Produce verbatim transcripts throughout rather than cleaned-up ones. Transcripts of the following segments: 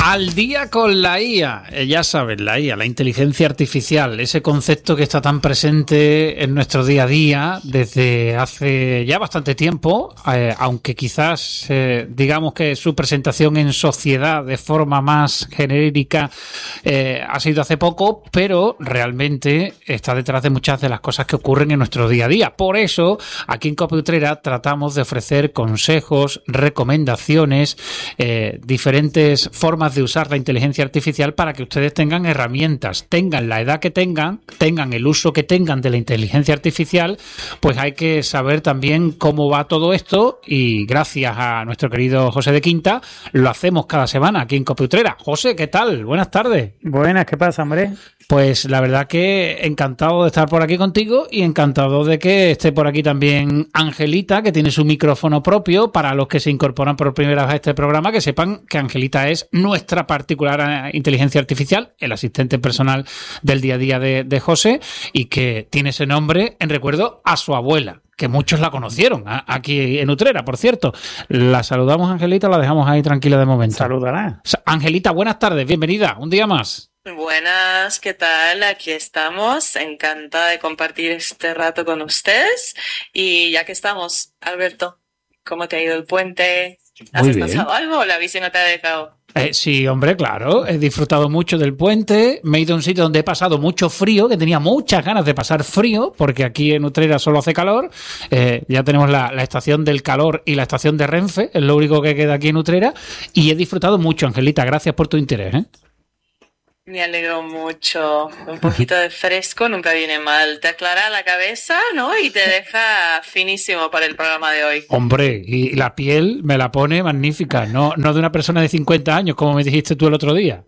Al día con la I A, eh, ya sabes, la I A, la inteligencia artificial, ese concepto que está tan presente en nuestro día a día desde hace ya bastante tiempo, eh, aunque quizás eh, digamos que su presentación en sociedad de forma más genérica eh, ha sido hace poco, pero realmente está detrás de muchas de las cosas que ocurren en nuestro día a día. Por eso, aquí en Cope Utrera tratamos de ofrecer consejos, recomendaciones, eh, diferentes formas de usar la inteligencia artificial para que ustedes tengan herramientas, tengan la edad que tengan, tengan el uso que tengan de la inteligencia artificial, pues hay que saber también cómo va todo esto y gracias a nuestro querido José de Quinta lo hacemos cada semana aquí en Cope Utrera. José, ¿qué tal? Buenas tardes. Buenas, ¿qué pasa, hombre? Pues la verdad que encantado de estar por aquí contigo y encantado de que esté por aquí también Angelita, que tiene su micrófono propio. Para los que se incorporan por primera vez a este programa, que sepan que Angelita es nuestra particular inteligencia artificial, el asistente personal del día a día de, de José, y que tiene ese nombre en recuerdo a su abuela, que muchos la conocieron aquí en Utrera, por cierto. La saludamos, Angelita, la dejamos ahí tranquila de momento. Salúdala. Angelita, buenas tardes, bienvenida, un día más. Buenas, ¿qué tal? Aquí estamos, encantada de compartir este rato con ustedes. Y ya que estamos, Alberto, ¿cómo te ha ido el puente? ¿Has Muy descansado bien. algo o la bici no te ha dejado? Eh, sí, hombre, claro, he disfrutado mucho del puente, me he ido a un sitio donde he pasado mucho frío, que tenía muchas ganas de pasar frío, porque aquí en Utrera solo hace calor. Eh, ya tenemos la, la estación del calor y la estación de Renfe, es lo único que queda aquí en Utrera, y he disfrutado mucho, Angelita, gracias por tu interés, ¿eh? Me alegro mucho. Un poquito de fresco nunca viene mal. Te aclara la cabeza, ¿no? Y te deja finísimo para el programa de hoy. Hombre, y la piel me la pone magnífica, no, no de una persona de cincuenta años, como me dijiste tú el otro día.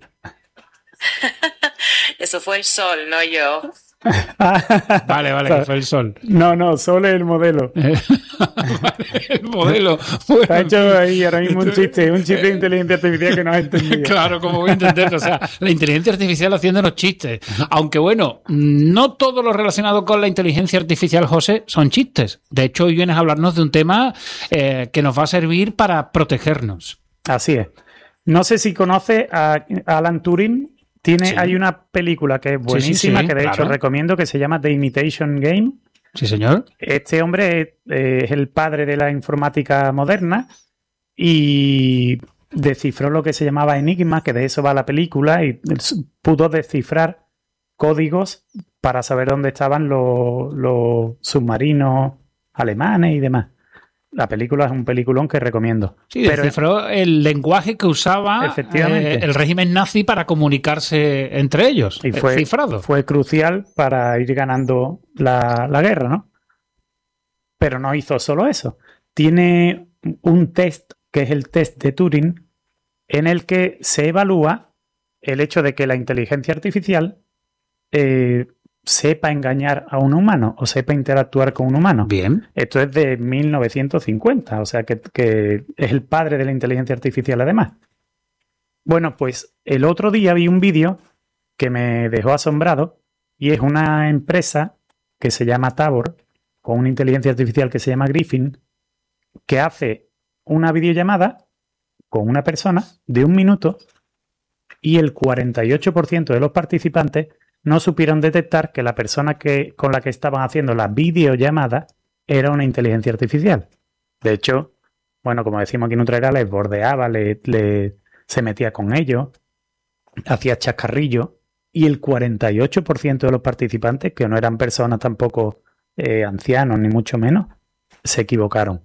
Eso fue el sol, no yo. Vale, vale, que fue el sol. No, no, Sol es el modelo. Vale, el modelo. Bueno, Se ha hecho ahí ahora mismo un chiste, un chiste de inteligencia artificial que no has entendido. claro, como voy a entenderlo. O sea, la inteligencia artificial haciéndonos chistes. Aunque bueno, no todo lo relacionado con la inteligencia artificial, José, son chistes. De hecho, hoy vienes a hablarnos de un tema eh, que nos va a servir para protegernos. Así es. No sé si conoces a Alan Turing. Tiene, Sí. Hay una película que es buenísima, sí, sí, que de claro. hecho recomiendo, que se llama The Imitation Game. Sí, señor. Este hombre es, eh, es el padre de la informática moderna y descifró lo que se llamaba Enigma, que de eso va la película, y pudo descifrar códigos para saber dónde estaban los, los submarinos alemanes y demás. La película es un peliculón que recomiendo. Sí, descifró el lenguaje que usaba Efectivamente. eh, el régimen nazi para comunicarse entre ellos. Y fue, cifrado. fue crucial para ir ganando la, la guerra, ¿no? Pero no hizo solo eso. Tiene un test, que es el test de Turing, en el que se evalúa el hecho de que la inteligencia artificial eh, sepa engañar a un humano o sepa interactuar con un humano. Bien. Esto es de mil novecientos cincuenta, o sea que, que es el padre de la inteligencia artificial además. Bueno, pues el otro día vi un vídeo que me dejó asombrado y es una empresa que se llama Tabor, con una inteligencia artificial que se llama Griffin, que hace una videollamada con una persona de un minuto y el cuarenta y ocho por ciento de los participantes no supieron detectar que la persona que, con la que estaban haciendo la videollamada era una inteligencia artificial. De hecho, bueno, como decimos aquí en Utrera, les bordeaba, le, le, se metía con ellos, hacía chascarrillo, y el cuarenta y ocho por ciento de los participantes, que no eran personas tampoco eh, ancianos, ni mucho menos, se equivocaron.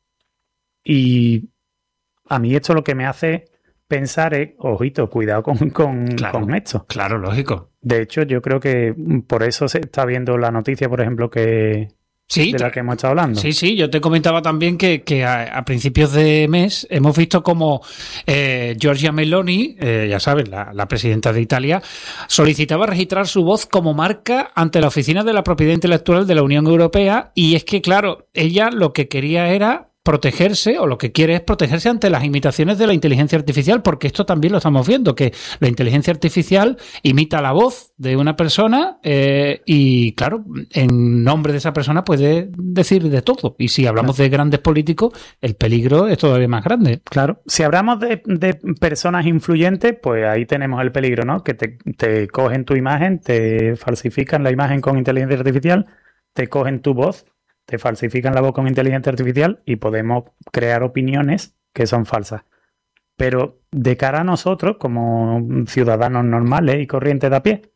Y a mí esto lo que me hace pensar es, ojito, cuidado con, con, Claro. con esto. Claro, lógico. De hecho, yo creo que por eso se está viendo la noticia, por ejemplo, que Sí, de la que hemos estado hablando. Sí, sí, yo te comentaba también que, que a, a principios de mes hemos visto como eh, Giorgia Meloni, eh, ya sabes, la, la presidenta de Italia, solicitaba registrar su voz como marca ante la Oficina de la Propiedad Intelectual de la Unión Europea, y es que, claro, ella lo que quería era protegerse, o lo que quiere es protegerse ante las imitaciones de la inteligencia artificial, porque esto también lo estamos viendo, que la inteligencia artificial imita la voz de una persona eh, y, claro, en nombre de esa persona puede decir de todo. Y si hablamos de grandes políticos, el peligro es todavía más grande. Claro. Si hablamos de, de personas influyentes, pues ahí tenemos el peligro, ¿no? Que te, te cogen tu imagen, te falsifican la imagen con inteligencia artificial, te cogen tu voz, te falsifican la voz con inteligencia artificial y podemos crear opiniones que son falsas. Pero de cara a nosotros, como ciudadanos normales y corrientes de a pie,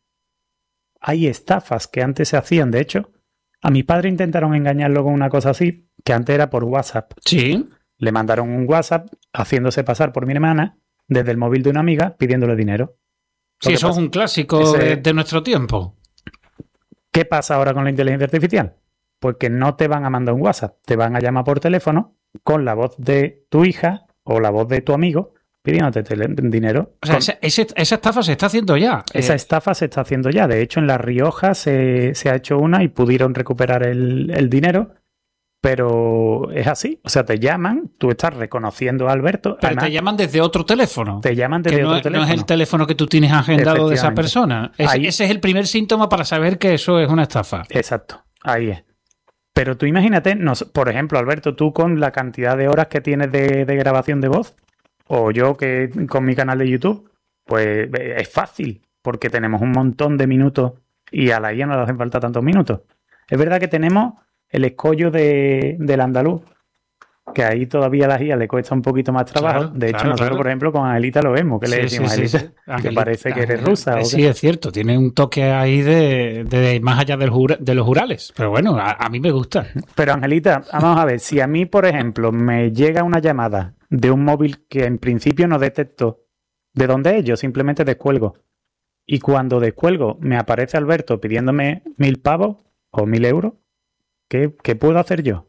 hay estafas que antes se hacían. De hecho, a mi padre intentaron engañarlo con una cosa así, que antes era por WhatsApp. Sí. Le mandaron un WhatsApp haciéndose pasar por mi hermana desde el móvil de una amiga pidiéndole dinero. Sí, eso es un clásico Ese... de, de nuestro tiempo. ¿Qué pasa ahora con la inteligencia artificial? Pues que no te van a mandar un WhatsApp, te van a llamar por teléfono con la voz de tu hija o la voz de tu amigo pidiéndote dinero. O sea, con... esa, esa, esa estafa se está haciendo ya. Esa eh... estafa se está haciendo ya. De hecho, en La Rioja se, se ha hecho una y pudieron recuperar el, el dinero, pero es así. O sea, te llaman, tú estás reconociendo a Alberto. Pero además, te llaman desde otro teléfono. Te llaman desde que no, otro teléfono. No es el teléfono que tú tienes agendado de esa persona. Es, Ahí... Ese es el primer síntoma para saber que eso es una estafa. Exacto. Ahí es. Pero tú imagínate, nos, por ejemplo, Alberto, tú con la cantidad de horas que tienes de, de grabación de voz, o yo que con mi canal de YouTube, pues es fácil, porque tenemos un montón de minutos y a la I A no le hacen falta tantos minutos. Es verdad que tenemos el escollo de, del andaluz, que ahí todavía a la I A le cuesta un poquito más trabajo. Claro, de hecho, claro, nosotros, claro. por ejemplo, con Angelita lo vemos, que sí, le decimos sí, sí, Angelita, sí. que Angelita, parece que eres rusa. Eh, ¿o sí, qué? es cierto, tiene un toque ahí de, de más allá del jura, de los jurales. Pero bueno, a, a mí me gusta. Pero Angelita, vamos a ver, si a mí, por ejemplo, me llega una llamada de un móvil que en principio no detecto de dónde es, yo simplemente descuelgo. Y cuando descuelgo me aparece Alberto pidiéndome mil pavos o mil euros, ¿qué, qué puedo hacer yo?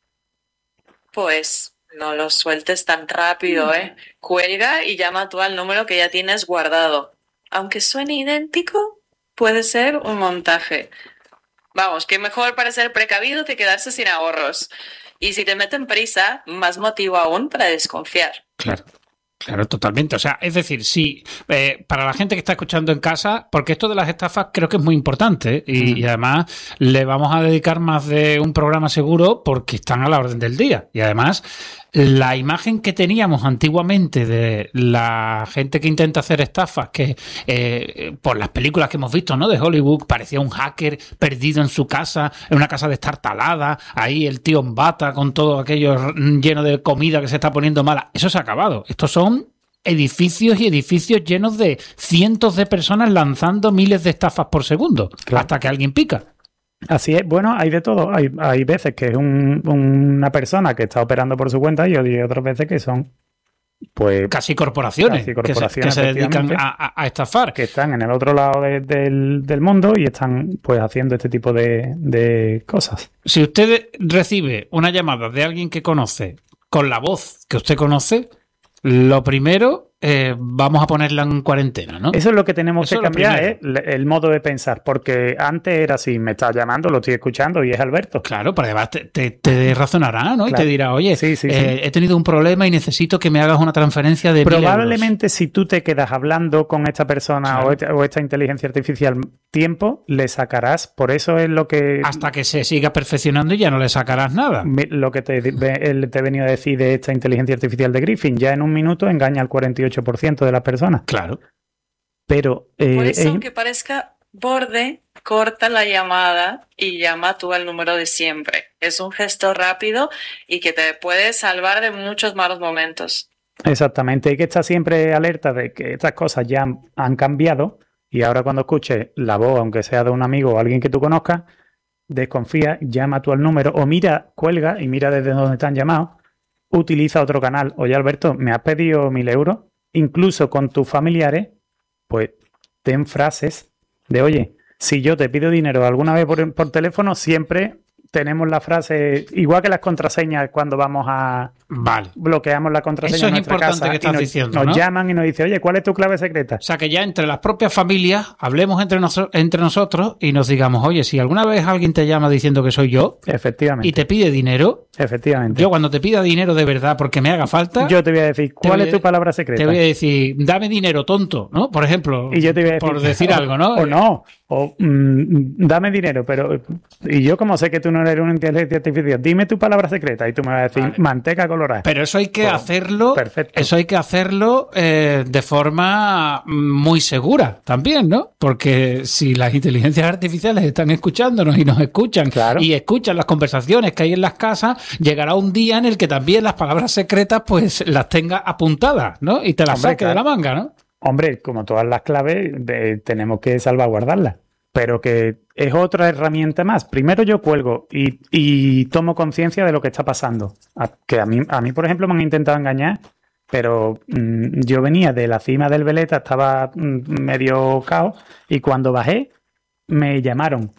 Pues no lo sueltes tan rápido, ¿eh? Cuelga y llama tú al número que ya tienes guardado. Aunque suene idéntico, puede ser un montaje. Vamos, que mejor para ser precavido que quedarse sin ahorros. Y si te meten prisa, más motivo aún para desconfiar. Claro. Claro, totalmente. O sea, es decir, sí, eh, para la gente que está escuchando en casa, porque esto de las estafas creo que es muy importante, ¿eh? y, mm. y además le vamos a dedicar más de un programa seguro porque están a la orden del día. Y además, la imagen que teníamos antiguamente de la gente que intenta hacer estafas, que eh, por las películas que hemos visto, ¿no?, de Hollywood, parecía un hacker perdido en su casa, en una casa destartalada, ahí el tío en bata con todo aquello lleno de comida que se está poniendo mala. Eso se ha acabado. Estos son edificios y edificios llenos de cientos de personas lanzando miles de estafas por segundo, claro, hasta que alguien pica. Así es, bueno, hay de todo. Hay, hay veces que es un, una persona que está operando por su cuenta y hay otras veces que son, pues, casi corporaciones, casi corporaciones que se, que se dedican a, a estafar. Que están en el otro lado de, del, del mundo y están, pues, haciendo este tipo de, de cosas. Si usted recibe una llamada de alguien que conoce con la voz que usted conoce, lo primero, eh, vamos a ponerla en cuarentena, ¿no? Eso es lo que tenemos Eso que cambiar, ¿eh? El modo de pensar, porque antes era así, me está llamando, lo estoy escuchando y es Alberto. Claro, pero además te, te, te razonará, ¿no? Claro. Y te dirá, oye, sí, sí, eh, sí. he tenido un problema y necesito que me hagas una transferencia de Probablemente mil euros. Si tú te quedas hablando con esta persona, claro, o, esta, o esta inteligencia artificial tiempo, le sacarás, por eso es lo que... Hasta que se siga perfeccionando y ya no le sacarás nada. Me, lo que te, te he venido a decir de esta inteligencia artificial de Griffin, ya en un minuto engaña al cuarenta y ocho por ciento de las personas. Claro. Pero... Eh, por eso, eh, aunque parezca borde, corta la llamada y llama tú al número de siempre. Es un gesto rápido y que te puede salvar de muchos malos momentos. Exactamente. Hay que estar siempre alerta de que estas cosas ya han, han cambiado y ahora cuando escuches la voz, aunque sea de un amigo o alguien que tú conozcas, desconfía, llama tú al número o mira, cuelga y mira desde donde te han llamado, utiliza otro canal. Oye, Alberto, me has pedido mil euros, incluso con tus familiares, pues ten frases de, oye, si yo te pido dinero alguna vez por, por teléfono, siempre tenemos la frase, igual que las contraseñas cuando vamos a... Vale. Bloqueamos la contraseña Eso es en nuestra importante casa que estás y nos, diciendo, nos ¿no? llaman y nos dicen, oye, ¿cuál es tu clave secreta? O sea, que ya entre las propias familias hablemos entre, noso- entre nosotros y nos digamos, oye, si alguna vez alguien te llama diciendo que soy yo Efectivamente. y te pide dinero, Efectivamente. yo cuando te pida dinero de verdad porque me haga falta, Yo te voy a decir, ¿cuál voy es a- tu palabra secreta? te voy a decir, dame dinero, tonto, ¿no? Por ejemplo, Y yo te voy a decir, por decir o- algo, ¿no? O no, o mm, dame dinero, pero... Y yo como sé que tú no eres una inteligencia artificial, dime tu palabra secreta y tú me vas a decir Vale. manteca colorada. Pero eso hay que Pues, hacerlo, perfecto. eso hay que hacerlo eh, de forma muy segura también, ¿no? Porque si las inteligencias artificiales están escuchándonos y nos escuchan Claro. y escuchan las conversaciones que hay en las casas, llegará un día en el que también las palabras secretas pues las tenga apuntadas, ¿no? Y te las Hombre, saque de claro. la manga, ¿no? Hombre, como todas las claves, de- tenemos que salvaguardarlas. Pero que es otra herramienta más. Primero yo cuelgo y, y tomo conciencia de lo que está pasando. A, que a mí, a mí, por ejemplo, me han intentado engañar, pero mm, yo venía de la cima del Veleta, estaba mm, medio caos, y cuando bajé, me llamaron.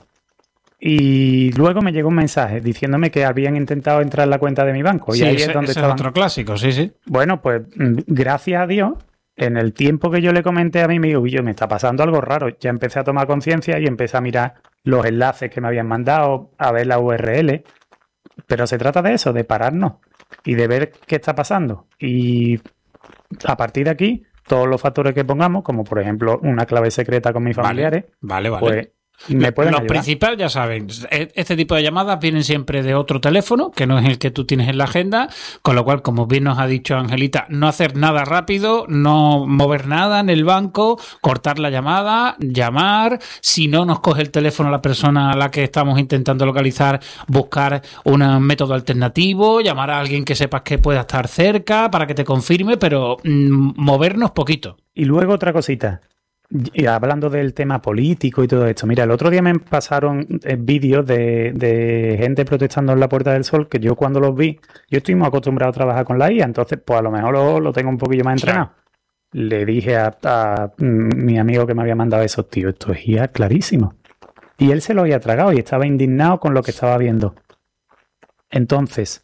Y luego me llegó un mensaje diciéndome que habían intentado entrar en la cuenta de mi banco. Sí, y ahí ese, es donde ese es estaban. otro clásico, sí, sí. Bueno, pues mm, gracias a Dios, en el tiempo que yo le comenté a mi amigo, yo me está pasando algo raro, ya empecé a tomar conciencia y empecé a mirar los enlaces que me habían mandado, a ver la U R L. Pero se trata de eso, de pararnos y de ver qué está pasando. Y a partir de aquí, todos los factores que pongamos, como por ejemplo una clave secreta con mis familiares, Vale, vale. pues me pueden Lo ayudar. principal, ya saben, e- este tipo de llamadas vienen siempre de otro teléfono, que no es el que tú tienes en la agenda, con lo cual, como bien nos ha dicho Angelita, no hacer nada rápido, no mover nada en el banco, cortar la llamada, llamar, si no nos coge el teléfono la persona a la que estamos intentando localizar, buscar un método alternativo, llamar a alguien que sepas que pueda estar cerca para que te confirme, pero mm, movernos poquito. Y luego otra cosita. Y hablando del tema político y todo esto, mira, el otro día me pasaron eh, vídeos de, de gente protestando en la Puerta del Sol, que yo cuando los vi, yo estoy muy acostumbrado a trabajar con la I A, entonces pues a lo mejor lo, lo tengo un poquillo más entrenado. Le dije a, a mm, mi amigo que me había mandado eso, tío, esto es I A clarísimo. Y él se lo había tragado y estaba indignado con lo que estaba viendo. Entonces,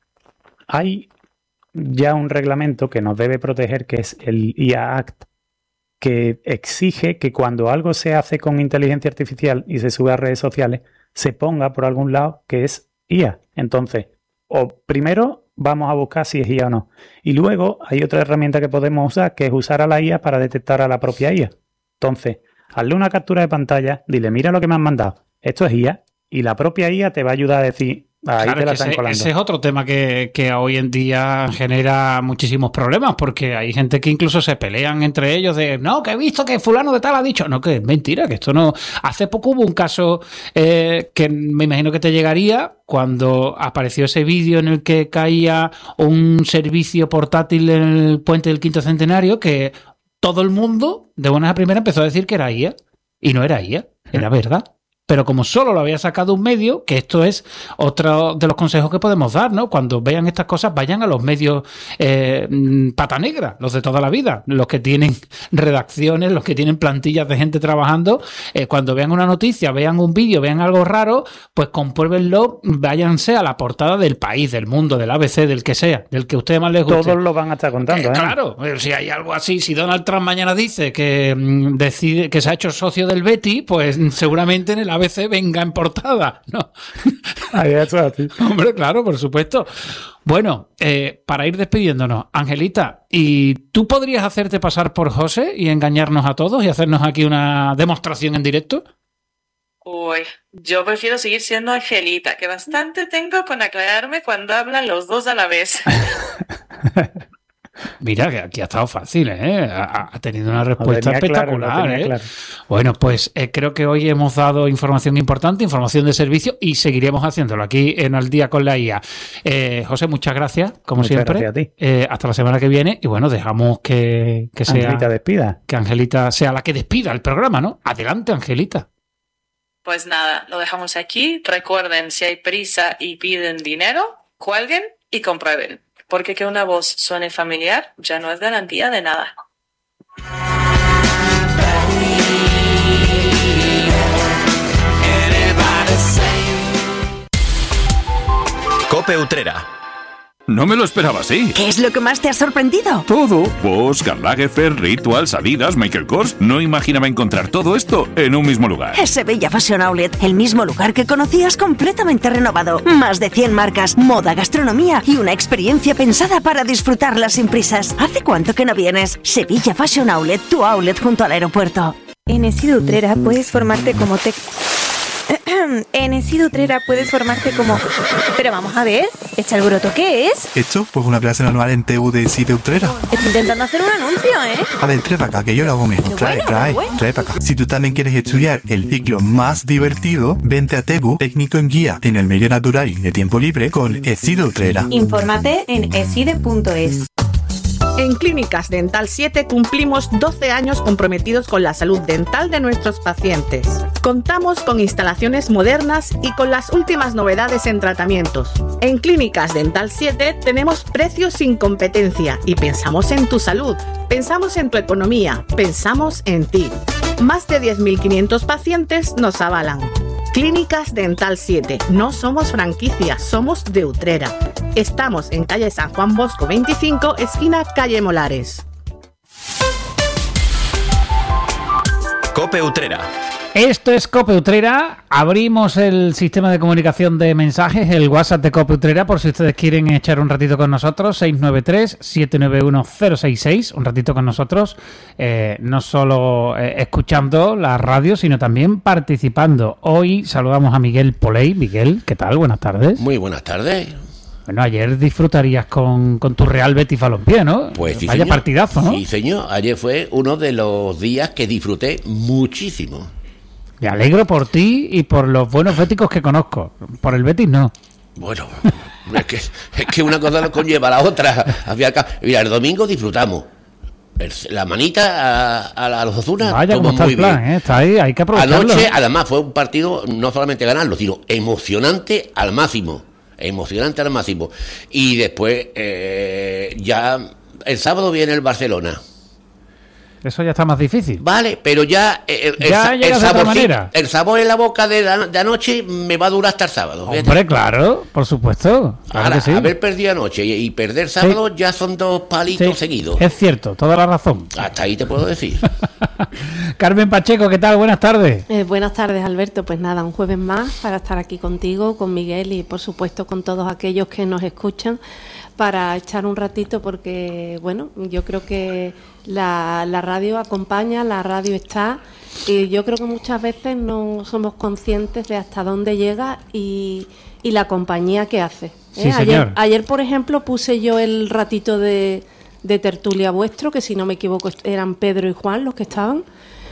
hay ya un reglamento que nos debe proteger, que es el I A Act, que exige que cuando algo se hace con inteligencia artificial y se sube a redes sociales, se ponga por algún lado que es I A. Entonces, o primero vamos a buscar si es I A o no. Y luego hay otra herramienta que podemos usar, que es usar a la I A para detectar a la propia I A. Entonces, hazle una captura de pantalla, dile, mira lo que me han mandado, esto es I A, y la propia I A te va a ayudar a decir, ahí Claro, te la es que están ese, colando. ese es otro tema que, que hoy en día genera muchísimos problemas, porque hay gente que incluso se pelean entre ellos de, no, que he visto que fulano de tal ha dicho. No, que es mentira, que esto no... Hace poco hubo un caso eh, que me imagino que te llegaría cuando apareció ese vídeo en el que caía un servicio portátil en el puente del Quinto Centenario, que todo el mundo de buenas a primeras empezó a decir que era I A, y no era I A, era verdad. Pero como solo lo había sacado un medio, que esto es otro de los consejos que podemos dar, ¿no? Cuando vean estas cosas, vayan a los medios eh, pata negra, los de toda la vida, los que tienen redacciones, los que tienen plantillas de gente trabajando. Eh, cuando vean una noticia, vean un vídeo, vean algo raro, pues compruébenlo, váyanse a la portada del País, del Mundo, del A B C, del que sea, del que a ustedes más les guste. Todos lo van a estar contando, Eh, ¿eh? claro, eh, si hay algo así, si Donald Trump mañana dice que mm, decide que se ha hecho socio del Betis, pues mm, seguramente en el A B C venga en portada, ¿no? Ahí eso es así. Hombre, claro, por supuesto. Bueno, eh, para ir despidiéndonos, Angelita, ¿y tú podrías hacerte pasar por José y engañarnos a todos y hacernos aquí una demostración en directo? Uy, yo prefiero seguir siendo Angelita, que bastante tengo con aclararme cuando hablan los dos a la vez. Mira, que aquí ha estado fácil, ¿eh? Ha, ha tenido una respuesta Lo tenía claro, espectacular, lo tenía ¿eh? claro. Bueno, pues eh, creo que hoy hemos dado información importante, información de servicio, y seguiremos haciéndolo aquí en Al Día con la I A. Eh, José, muchas gracias, como Muchas siempre. gracias a ti. Eh, hasta la semana que viene, y bueno, dejamos que, que sea Angelita, despida. que Angelita sea la que despida el programa, ¿no? Adelante, Angelita. Pues nada, lo dejamos aquí. Recuerden, si hay prisa y piden dinero, cuelguen y comprueben. Porque que una voz suene familiar ya no es garantía de nada. Cope Utrera. No me lo esperaba así. ¿Qué es lo que más te ha sorprendido? Todo. Bosch, Karl Lagerfeld, Rituals, Adidas, Michael Kors. No imaginaba encontrar todo esto en un mismo lugar. Es Sevilla Fashion Outlet, el mismo lugar que conocías completamente renovado. Más de cien marcas, moda, gastronomía y una experiencia pensada para disfrutarla sin prisas. ¿Hace cuánto que no vienes? Sevilla Fashion Outlet, tu outlet junto al aeropuerto. En ESID Utrera puedes formarte como tec... En ESID Utrera puedes formarte como... Pero vamos a ver, ¿este alboroto qué es? ¿Esto? Pues una clase anual en T U de ESID Utrera. Estoy intentando hacer un anuncio, ¿eh? A ver, trae para acá, que yo lo hago mejor. Trae, bueno, trae, bueno. trae para acá. Si tú también quieres estudiar el ciclo más divertido, vente a Tebu, técnico en guía en el medio natural y de tiempo libre con ESID Utrera. Infórmate en eside punto es. En Clínicas Dental siete cumplimos doce años comprometidos con la salud dental de nuestros pacientes. Contamos con instalaciones modernas y con las últimas novedades en tratamientos. En Clínicas Dental siete tenemos precios sin competencia y pensamos en tu salud, pensamos en tu economía, pensamos en ti. Más de diez mil quinientos pacientes nos avalan. Clínicas Dental siete. No somos franquicia, somos de Utrera. Estamos en calle San Juan Bosco veinticinco, esquina calle Molares. Cope Utrera. Esto es Cope Utrera. Abrimos el sistema de comunicación de mensajes, el WhatsApp de Cope Utrera, por si ustedes quieren echar un ratito con nosotros. seis nueve tres, siete nueve uno, cero seis seis. Un ratito con nosotros, eh, no solo eh, escuchando la radio, sino también participando. Hoy saludamos a Miguel Poley. Miguel, ¿qué tal? Buenas tardes. Muy buenas tardes. Bueno, ayer disfrutarías con, con tu Real Betis Balompié, ¿no? Pues sí, Vaya señor. partidazo, ¿no? Sí, señor. Ayer fue uno de los días que disfruté muchísimo. Me alegro por ti y por los buenos béticos que conozco. Por el Betis no. Bueno, es que, es que una cosa no conlleva a la otra. Mira, el domingo disfrutamos. El- La manita a, a, a los Osasuna. Vaya, todo cómo está muy el plan, bien. ¿eh? Está ahí, hay que aprovecharlo. Anoche, además, fue un partido no solamente ganarlo, sino emocionante al máximo. Emocionante al máximo. Y después, eh, ya el sábado viene el Barcelona. Eso ya está más difícil. Vale, pero ya eh, el, Ya el, llegas de otra saborcito- manera. el sabor en la boca de, la- de anoche me va a durar hasta el sábado. fíjate. Hombre, claro, por supuesto. Claro Ahora, que sí. haber perdido anoche y, y perder sábado ya son dos palitos Sí, seguidos. es cierto, toda la razón. Hasta ahí te puedo decir. Carmen Pacheco, ¿qué tal? Buenas tardes. Eh, buenas tardes, Alberto. Pues nada, un jueves más para estar aquí contigo, con Miguel y por supuesto con todos aquellos que nos escuchan para echar un ratito porque, bueno, yo creo que la, la radio acompaña, la radio está y yo creo que muchas veces no somos conscientes de hasta dónde llega y, y la compañía que hace. ¿eh? Sí, ayer, señor. ayer, por ejemplo, puse yo el ratito de, de tertulia vuestro, que si no me equivoco eran Pedro y Juan los que estaban.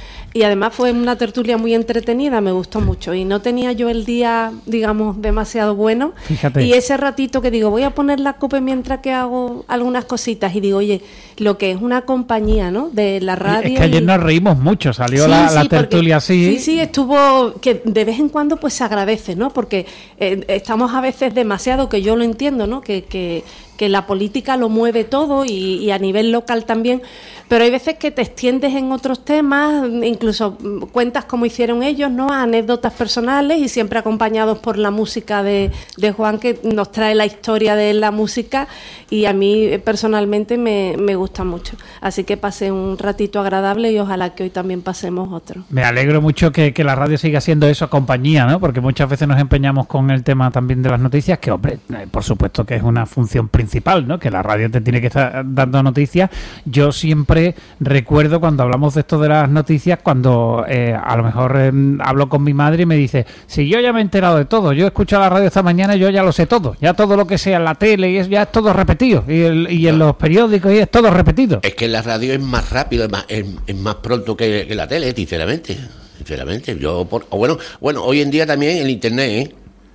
Y además fue una tertulia muy entretenida, me gustó mucho. Y no tenía yo el día, digamos, demasiado bueno. Fíjate. Y ese ratito que digo, voy a poner la cope mientras que hago algunas cositas. Y digo, oye, lo que es una compañía, ¿no? De la radio. Es que ayer y- nos reímos mucho, salió Sí, la, sí, la porque- tertulia así. Sí, sí, estuvo que de vez en cuando pues se agradece, ¿no? Porque eh, estamos a veces demasiado, que yo lo entiendo, ¿no? Que, que, que la política lo mueve todo y, y a nivel local también, pero hay veces que te extiendes en otros temas, incluso mm, cuentas como hicieron ellos, ¿no? Anécdotas personales y siempre acompañados por la música de, de Juan, que nos trae la historia de la música y a mí eh, personalmente me, me gusta mucho. Así que pasé un ratito agradable y ojalá que hoy también pasemos otro. Me alegro mucho que, que la radio siga siendo eso, compañía, ¿no? Porque muchas veces nos empeñamos con el tema también de las noticias, que, hombre, eh, por supuesto que es una función principal, ¿no? Que la radio te tiene que estar dando noticias. Yo siempre recuerdo cuando hablamos de esto de las noticias, cuando eh, a lo mejor eh, hablo con mi madre y me dice, si yo ya me he enterado de todo, yo he escuchado la radio esta mañana y yo ya lo sé todo, ya todo lo que sea en la tele y es, ya es todo repetido, y, el- y en los periódicos y es todo repetido. Es que la radio es más rápido, es más, es, es más pronto que, que la tele, sinceramente. Sinceramente. Yo por, o bueno, bueno, hoy en día también el internet, ¿eh?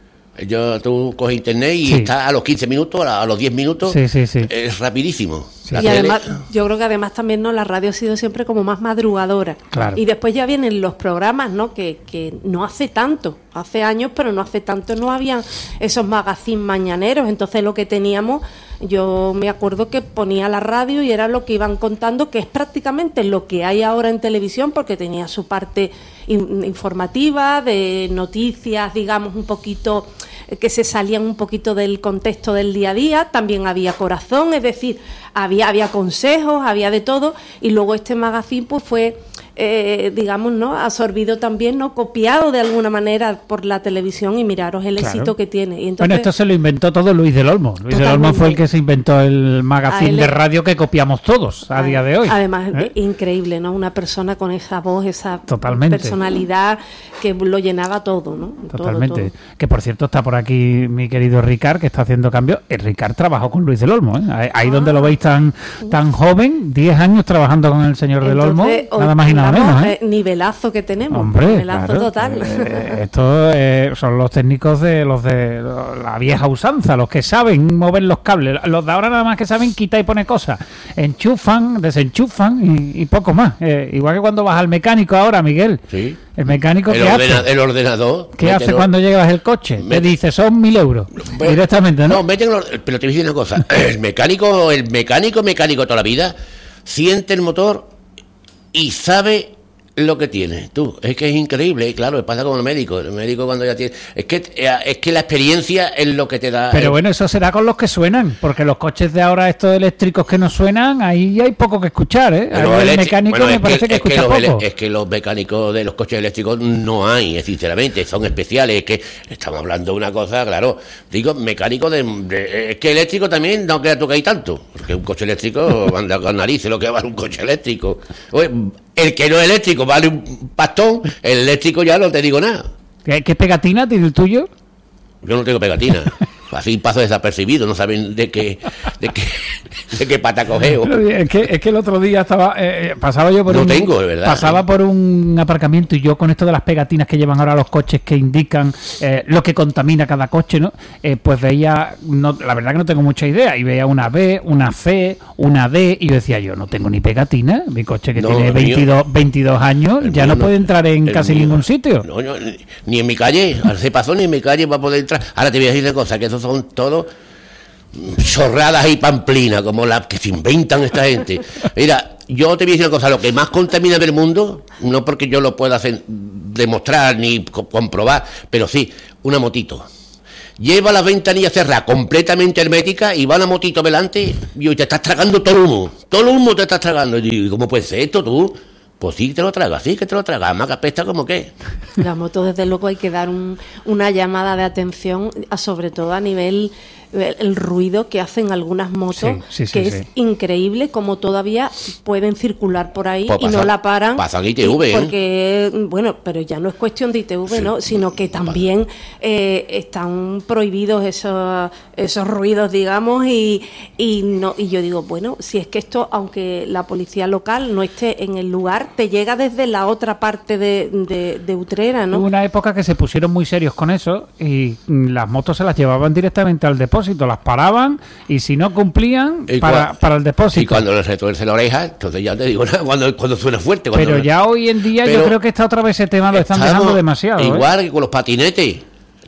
Yo, tú coges internet y Sí. está a los quince minutos, a los diez minutos. Sí, sí, sí. Es rapidísimo. La Y tele- además, yo creo que además también no la radio ha sido siempre como más madrugadora. Claro. Y después ya vienen los programas, ¿no? Que, que no hace tanto, hace años, pero no hace tanto no habían esos magazines mañaneros. Entonces lo que teníamos Yo me acuerdo que ponía la radio y era lo que iban contando, que es prácticamente lo que hay ahora en televisión, porque tenía su parte in- informativa, de noticias, digamos, un poquito que se salían un poquito del contexto del día a día. También había corazón, es decir, había, había consejos, había de todo, y luego este magazine pues fue... Eh, digamos, ¿no? Absorbido también, ¿no? Copiado de alguna manera por la televisión, y miraros el Claro. éxito que tiene. Y entonces, bueno, esto se lo inventó todo Luis del Olmo. Luis Totalmente. del Olmo fue el que se inventó el magazine él- de radio que copiamos todos a, a- día de hoy. Además, ¿Eh? increíble, ¿no? Una persona con esa voz, esa Totalmente. personalidad que lo llenaba todo, ¿no? Todo, Totalmente. todo. Que por cierto está por aquí mi querido Ricard, que está haciendo cambios. El Ricard trabajó con Luis del Olmo, ¿eh? Ahí, ahí donde lo veis tan tan joven, diez años trabajando con el señor del Olmo, Entonces, hoy nada más y nada tengamos, menos, ¿eh? eh, nivelazo que tenemos, Hombre, nivelazo claro. total. Eh, estos eh, son los técnicos de los de la vieja usanza, los que saben mover los cables. Los de ahora nada más que saben quitar y poner cosas. Enchufan, desenchufan y, y poco más. Eh, igual que cuando vas al mecánico ahora, Miguel. Sí. El mecánico, El, ¿qué ordena- hace? el ordenador. ¿Qué hace mételo- cuando llevas el coche? Te Mete- dice, son mil euros. Bueno, Directamente, ¿no? No, meten los- pero te voy a decir una cosa. El mecánico, el mecánico, mecánico toda la vida, siente el motor y sabe lo que tiene. Tú, es que es increíble, claro, pasa como el médico. El médico cuando ya tiene... Es que, es que la experiencia es lo que te da... Pero el- bueno, eso será con los que suenan, porque los coches de ahora, estos eléctricos que no suenan, ahí hay poco que escuchar, ¿eh? Pero Ahí el eléctrico- mecánico bueno, me es parece que, es que escucha los ele- poco. es que los mecánicos de los coches eléctricos no hay, eh, sinceramente, son especiales. Es que estamos hablando de una cosa, claro. Digo, mecánico de, de- es que eléctrico también no queda tú que hay tanto, porque un coche eléctrico anda con narices lo que vale un coche eléctrico. Oye, el que no es eléctrico vale un pastón, el eléctrico ya no te digo nada. ¿Qué, qué pegatina tiene el tuyo? Yo no tengo pegatina. Así paso desapercibido, no saben de qué, de qué, de qué pata cogeo. Es que, es que el otro día estaba eh, eh, pasaba yo por No un tengo, de verdad. pasaba por un aparcamiento y yo con esto de las pegatinas que llevan ahora los coches que indican eh, lo que contamina cada coche, ¿no? Eh, pues veía, no, la verdad que no tengo mucha idea, y veía una B, una C, una D, y yo decía, yo no tengo ni pegatina, mi coche que No, tiene el mío- veintidós, veintidós años el ya mío no no. puede entrar en El casi mío. ningún sitio. No, yo, ni, ni en mi calle, ahora se pasó ni en mi calle va a poder entrar. Ahora te voy a decir una cosa, que esos son todos chorradas y pamplinas, como las que se inventan esta gente. Mira, yo te voy a decir una cosa, lo que más contamina del mundo, no porque yo lo pueda hacer, demostrar ni co- comprobar, pero sí, una motito. Lleva las ventanillas cerradas, completamente herméticas, y va una motito delante y te estás tragando todo el humo. Todo el humo te estás tragando. Y digo, ¿cómo puede ser esto tú? Pues sí, te lo tragas, sí que te lo tragas, más que apesta como que. La moto, desde luego, hay que dar un- una llamada de atención, a, sobre todo a nivel el, el ruido que hacen algunas motos, Sí, sí, sí, que sí. es increíble cómo todavía pueden circular por ahí Pues y no pasan- la paran. pasan I T V, y ¿eh? porque, bueno, pero ya no es cuestión de I T V, Sí. ¿no? Sino que también eh, están prohibidos esos, esos ruidos, digamos, y, y, no, y yo digo, bueno, si es que esto, aunque la policía local no esté en el lugar, te llega desde la otra parte de, de, de Utrera, ¿no? Hubo una época que se pusieron muy serios con eso y mm, las motos se las llevaban directamente al depósito, las paraban y si no cumplían, Y para, cua- para el depósito. Y cuando le retuerce la oreja, entonces ya te digo, cuando, cuando suena fuerte. Cuando Pero ya hoy en día Pero yo creo que está otra vez ese tema lo están estamos dejando demasiado. ¿eh? Igual que con los patinetes.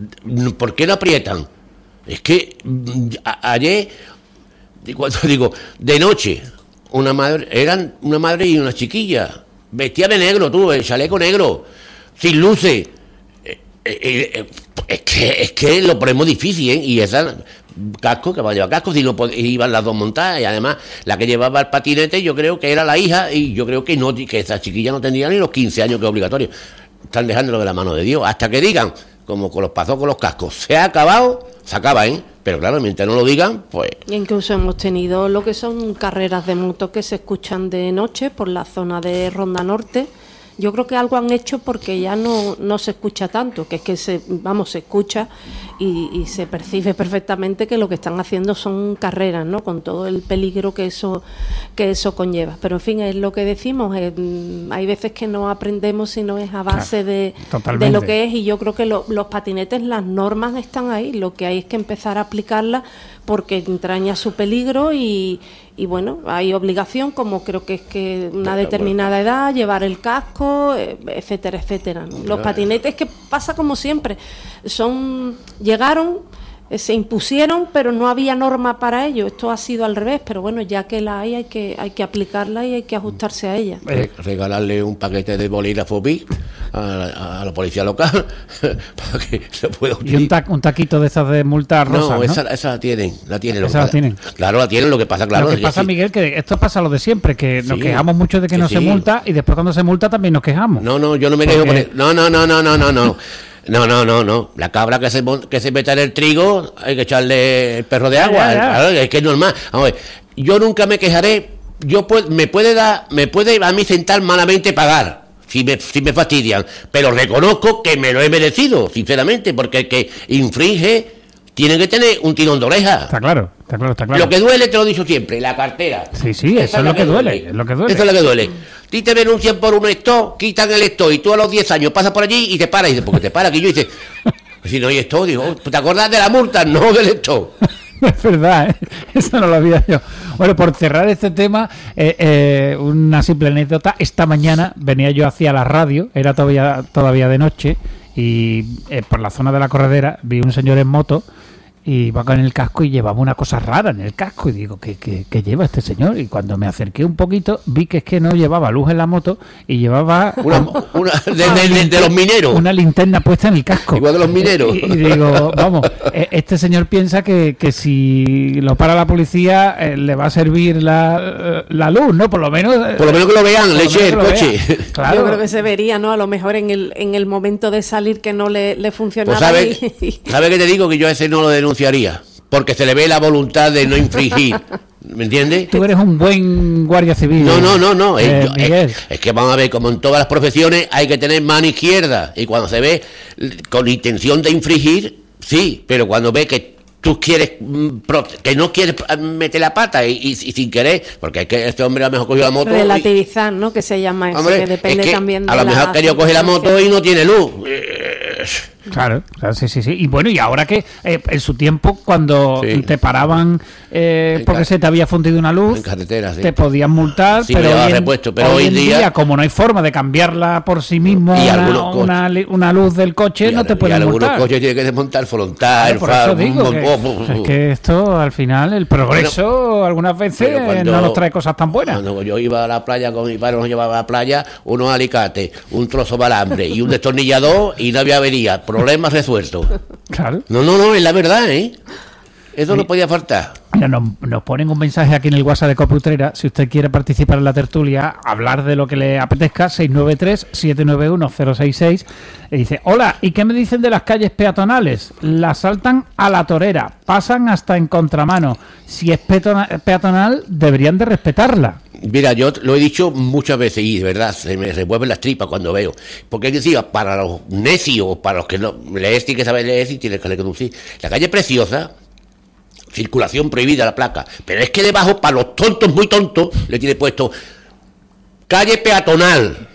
¿Por qué no aprietan? Es que mm, a- ayer, de- cuando digo, de noche, una madre, eran una madre y una chiquilla, vestida de negro, tú, el chaleco negro, sin luces. Eh, eh, eh, es que es que lo ponemos difícil, ¿eh? Y esa casco, que va a llevar casco, si no pod- iban las dos montadas, y además la que llevaba el patinete yo creo que era la hija, y yo creo que no, que esa chiquilla no tendría ni los quince años que es obligatorio. Están dejándolo de la mano de Dios, hasta que digan, como con los pasó con los cascos, se ha acabado, se acaba, ¿eh? Pero claro, mientras no lo digan, pues... Incluso hemos tenido lo que son carreras de moto que se escuchan de noche por la zona de Ronda Norte. Yo creo que algo han hecho porque ya no, no se escucha tanto, que es que se, vamos, se escucha y, y se percibe perfectamente que lo que están haciendo son carreras, ¿no? Con todo el peligro que eso que eso conlleva. Pero en fin, es lo que decimos, eh, hay veces que no aprendemos si no es a base Claro, de, totalmente. de lo que es, y yo creo que lo- los patinetes, las normas están ahí, lo que hay es que empezar a aplicarlas porque entraña su peligro y, y bueno, hay obligación, como creo que es que una determinada edad, llevar el casco, eh, etcétera, etcétera, ¿no? Los patinetes, que pasa como siempre, son llegaron, se impusieron, pero no había norma para ello. Esto ha sido al revés, pero bueno, ya que la hay, hay que hay que aplicarla y hay que ajustarse a ella. Eh, regalarle un paquete de bolígrafo Bic a, a, a la policía local para que se pueda utilizar. Y un, ta un taquito de esas de multas rosas, no, ¿no? esa, esa la tienen, la tienen. Esa la tienen. Claro, la tienen, lo que pasa, claro. Lo que pasa, sí. Miguel, que esto pasa lo de siempre, que sí, nos quejamos mucho de que, que no sí. se multa y después cuando se multa también nos quejamos. No, no, yo no me Porque... quejo por eso. No, no, no, no, no, no, no. No, no, no, no. La cabra que se que se meta en el trigo, hay que echarle el perro de agua. Ya, ya, ya. Claro, es que es normal. Vamos a ver, yo nunca me quejaré. Yo puedo, me puede dar, me puede a mí sentar malamente pagar, si me, si me fastidian. Pero reconozco que me lo he merecido, sinceramente, porque el que infringe tiene que tener un tirón de oreja. Está claro, está claro, está claro. Lo que duele, te lo he dicho siempre, la cartera. Sí, sí, eso es, es lo que duele, duele. Es lo que duele. Eso es lo que duele. Ti te denuncian por un esto, quitan el esto, y tú a los diez años pasas por allí y te paras. Y dices, ¿por qué te paras? Que yo dice, si no hay esto, digo, ¿te acuerdas de la multa? No del esto. Es verdad, ¿eh? Eso no lo había yo. Bueno, por cerrar este tema, eh, eh, una simple anécdota. Esta mañana venía yo hacia la radio, era todavía, todavía de noche, y eh, por la zona de la corredera vi un señor en moto y va con el casco y llevaba una cosa rara en el casco y digo, ¿qué, qué, qué lleva este señor? Y cuando me acerqué un poquito vi que es que no llevaba luz en la moto y llevaba una, una de, de, de, de los mineros, una linterna puesta en el casco, igual de los mineros. Y, y digo, vamos, este señor piensa que, que si lo para la policía eh, le va a servir la, la luz, ¿no? Por lo menos por lo menos que lo vean, le eche el coche. Claro. Yo creo que se vería, ¿no? A lo mejor en el en el momento de salir que no le, le funcionaba. Pues ¿sabes y... ¿sabe que te digo? Que yo a ese no lo denuncio haría, porque se le ve la voluntad de no infringir, ¿me entiendes? Tú eres un buen guardia civil. No, no, no, no. Eh, es, es, es que vamos a ver, como en todas las profesiones hay que tener mano izquierda, y cuando se ve con intención de infringir, sí, pero cuando ve que tú quieres, que no quieres meter la pata y, y, y sin querer, porque es que este hombre a lo mejor cogió la moto. Relativizar, y, ¿no? Que se llama eso, hombre, que depende es que también de a lo mejor quería coger la moto y no tiene luz. Claro, claro, sí, sí, sí. Y bueno, y ahora que eh, en su tiempo, cuando sí. te paraban eh, porque se te había fundido una luz, en carretera, sí. te podían multar, sí, pero, hoy en, repuesto, pero hoy hoy en día, día, como no hay forma de cambiarla por sí mismo, una, una, una luz del coche, y no te pueden multar. Algunos coches tienen que desmontar frontal, claro, por eso digo que, es que esto, al final, el progreso bueno, algunas veces cuando, no nos trae cosas tan buenas. Cuando yo iba a la playa con mi padre, nos llevaba a la playa unos alicates, un trozo de alambre y un destornillador y no había avería. Problemas resueltos. Claro. No, no, no, es la verdad, ¿eh? Eso sí. No podía faltar. Mira, nos, nos ponen un mensaje aquí en el WhatsApp de Cope Utrera. Si usted quiere participar en la tertulia, hablar de lo que le apetezca, seis nueve tres, siete nueve uno, cero seis seis. Y dice, hola, ¿y qué me dicen de las calles peatonales? Las saltan a la torera, pasan hasta en contramano. Si es peatonal, deberían de respetarla. Mira, yo lo he dicho muchas veces y de verdad se me revuelven las tripas cuando veo. Porque es decir, para los necios, para los que no lees, tienen que saber leer y tienen que conducir. La calle es preciosa, circulación prohibida la placa, pero es que debajo, para los tontos muy tontos, le tiene puesto calle peatonal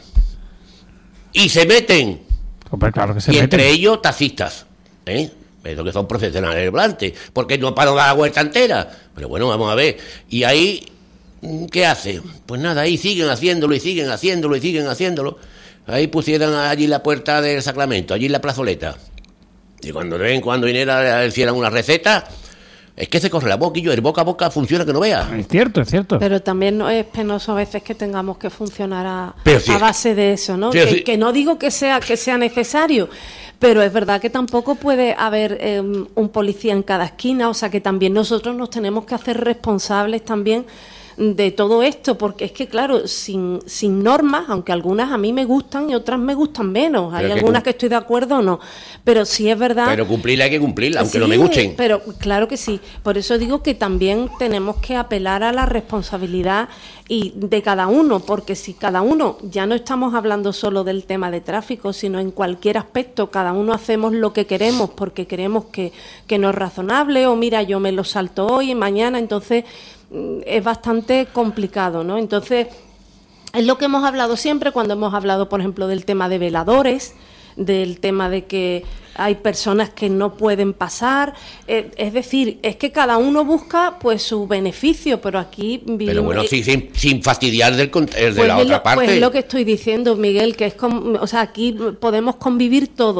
y se meten. Hombre, claro que se y meten. Entre ellos taxistas, ¿eh? Pero que son profesionales del volante, porque no paran la vuelta entera. Pero bueno, vamos a ver. Y ahí, ¿qué hace? Pues nada, ahí siguen haciéndolo y siguen haciéndolo y siguen haciéndolo. Ahí pusieron allí la puerta del Sacramento, allí en la plazoleta. Y cuando ven, cuando viniera, hicieran una receta, es que se corre la boca y yo, el boca a boca funciona que no vea. Es cierto, es cierto. Pero también no es penoso a veces que tengamos que funcionar a, sí, a base de eso, ¿no? Que, sí. que no digo que sea que sea necesario, pero es verdad que tampoco puede haber eh, un policía en cada esquina, o sea que también nosotros nos tenemos que hacer responsables también de todo esto, porque es que claro, sin, sin normas, aunque algunas a mí me gustan y otras me gustan menos, hay algunas que, que estoy de acuerdo o no, pero sí es verdad. Pero cumplirla hay que cumplirla, aunque sí, no me gusten. Pero claro que sí, por eso digo que también tenemos que apelar a la responsabilidad y de cada uno, porque si cada uno, ya no estamos hablando solo del tema de tráfico, sino en cualquier aspecto, cada uno hacemos lo que queremos porque queremos que, que no es razonable, o mira, yo me lo salto hoy y mañana, entonces es bastante complicado, ¿no? Entonces, es lo que hemos hablado siempre cuando hemos hablado, por ejemplo, del tema de veladores, del tema de que hay personas que no pueden pasar, eh, es decir, es que cada uno busca pues su beneficio, pero aquí vivimos, pero bueno, sí, sin, sin fastidiar del, del, de pues la otra lo, parte. Pues es lo que estoy diciendo, Miguel, que es como, o sea, aquí podemos convivir todos.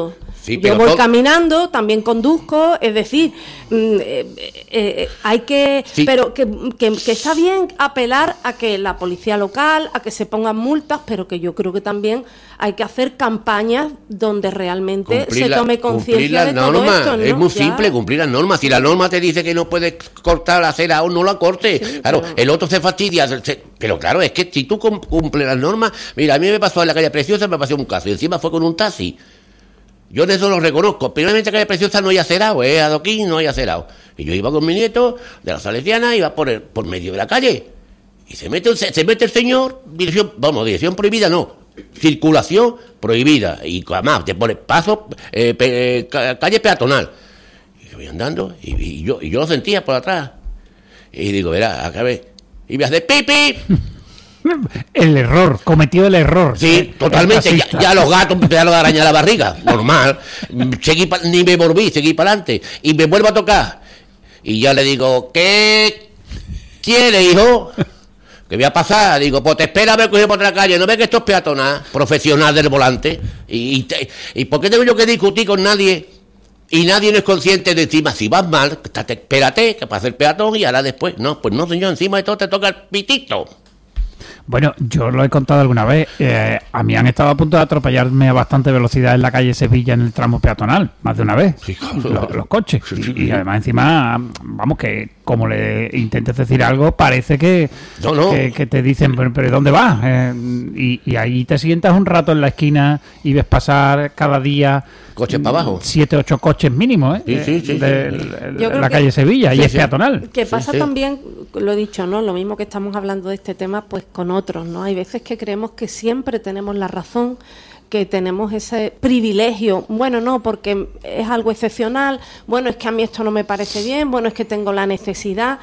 Sí, yo voy todo... caminando, también conduzco, es decir, eh, eh, eh, hay que... Sí. Pero que, que, que está bien apelar a que la policía local, a que se pongan multas, pero que yo creo que también hay que hacer campañas donde realmente cumplir se la, tome conciencia de todo normas. esto, ¿no? Es muy Ya. simple cumplir las normas. Si la norma te dice que no puedes cortar la acera o no la cortes, Sí, claro, pero... el otro se fastidia. Se, pero claro, es que si tú cumples las normas... Mira, a mí me pasó en la calle Preciosa, me pasó un caso, y encima fue con un taxi. Yo de eso lo reconozco. Primeramente, calle Preciosa no hay acerado, es adoquín, no hay acerado. Y yo iba con mi nieto de la Salesiana, iba por el, por medio de la calle. Y se mete, se, se mete el señor, dirección, vamos, dirección prohibida, no, circulación prohibida. Y además, te pone paso, eh, pe, eh, calle peatonal. Y yo voy andando, y, y, yo, y yo lo sentía por atrás. Y digo, verá, acá ve. Y me hace pipi. El error, cometió el error. Sí, eh, totalmente. Ya, ya los gatos empezaron a arañar la barriga. Normal. Seguí pa, ni me volví, seguí para adelante. Y me vuelvo a tocar. Y ya le digo, ¿qué quiere, hijo? ¿Qué voy a pasar? Digo, pues te espera a ver cogido por otra calle. ¿No ves que esto es peatonal? Profesional del volante. ¿Y, y, te, ¿Y por qué tengo yo que discutir con nadie? Y nadie no es consciente de encima. Si vas mal, espérate, que pase el peatón y ahora después. No, pues no, señor. Encima de todo te toca el pitito. Bueno, yo lo he contado alguna vez. Eh, a mí han estado a punto de atropellarme a bastante velocidad en la calle Sevilla en el tramo peatonal, más de una vez. Sí, claro. los, los coches. Sí, sí, y, y además encima, vamos, que como le intentes decir algo, parece que, no, no. que, que te dicen, pero, pero ¿dónde vas? Eh, y, y ahí te sientas un rato en la esquina y ves pasar cada día... Coches para abajo. Siete, ocho coches mínimos, ¿eh? Sí, sí, sí, de, sí. de, de la calle Sevilla, sí, y es sí. peatonal. Que pasa sí, sí. también, lo he dicho, ¿no? Lo mismo que estamos hablando de este tema, pues con otros, ¿no? Hay veces que creemos que siempre tenemos la razón, que tenemos ese privilegio. Bueno, no, porque es algo excepcional. Bueno, es que a mí esto no me parece bien. Bueno, es que tengo la necesidad.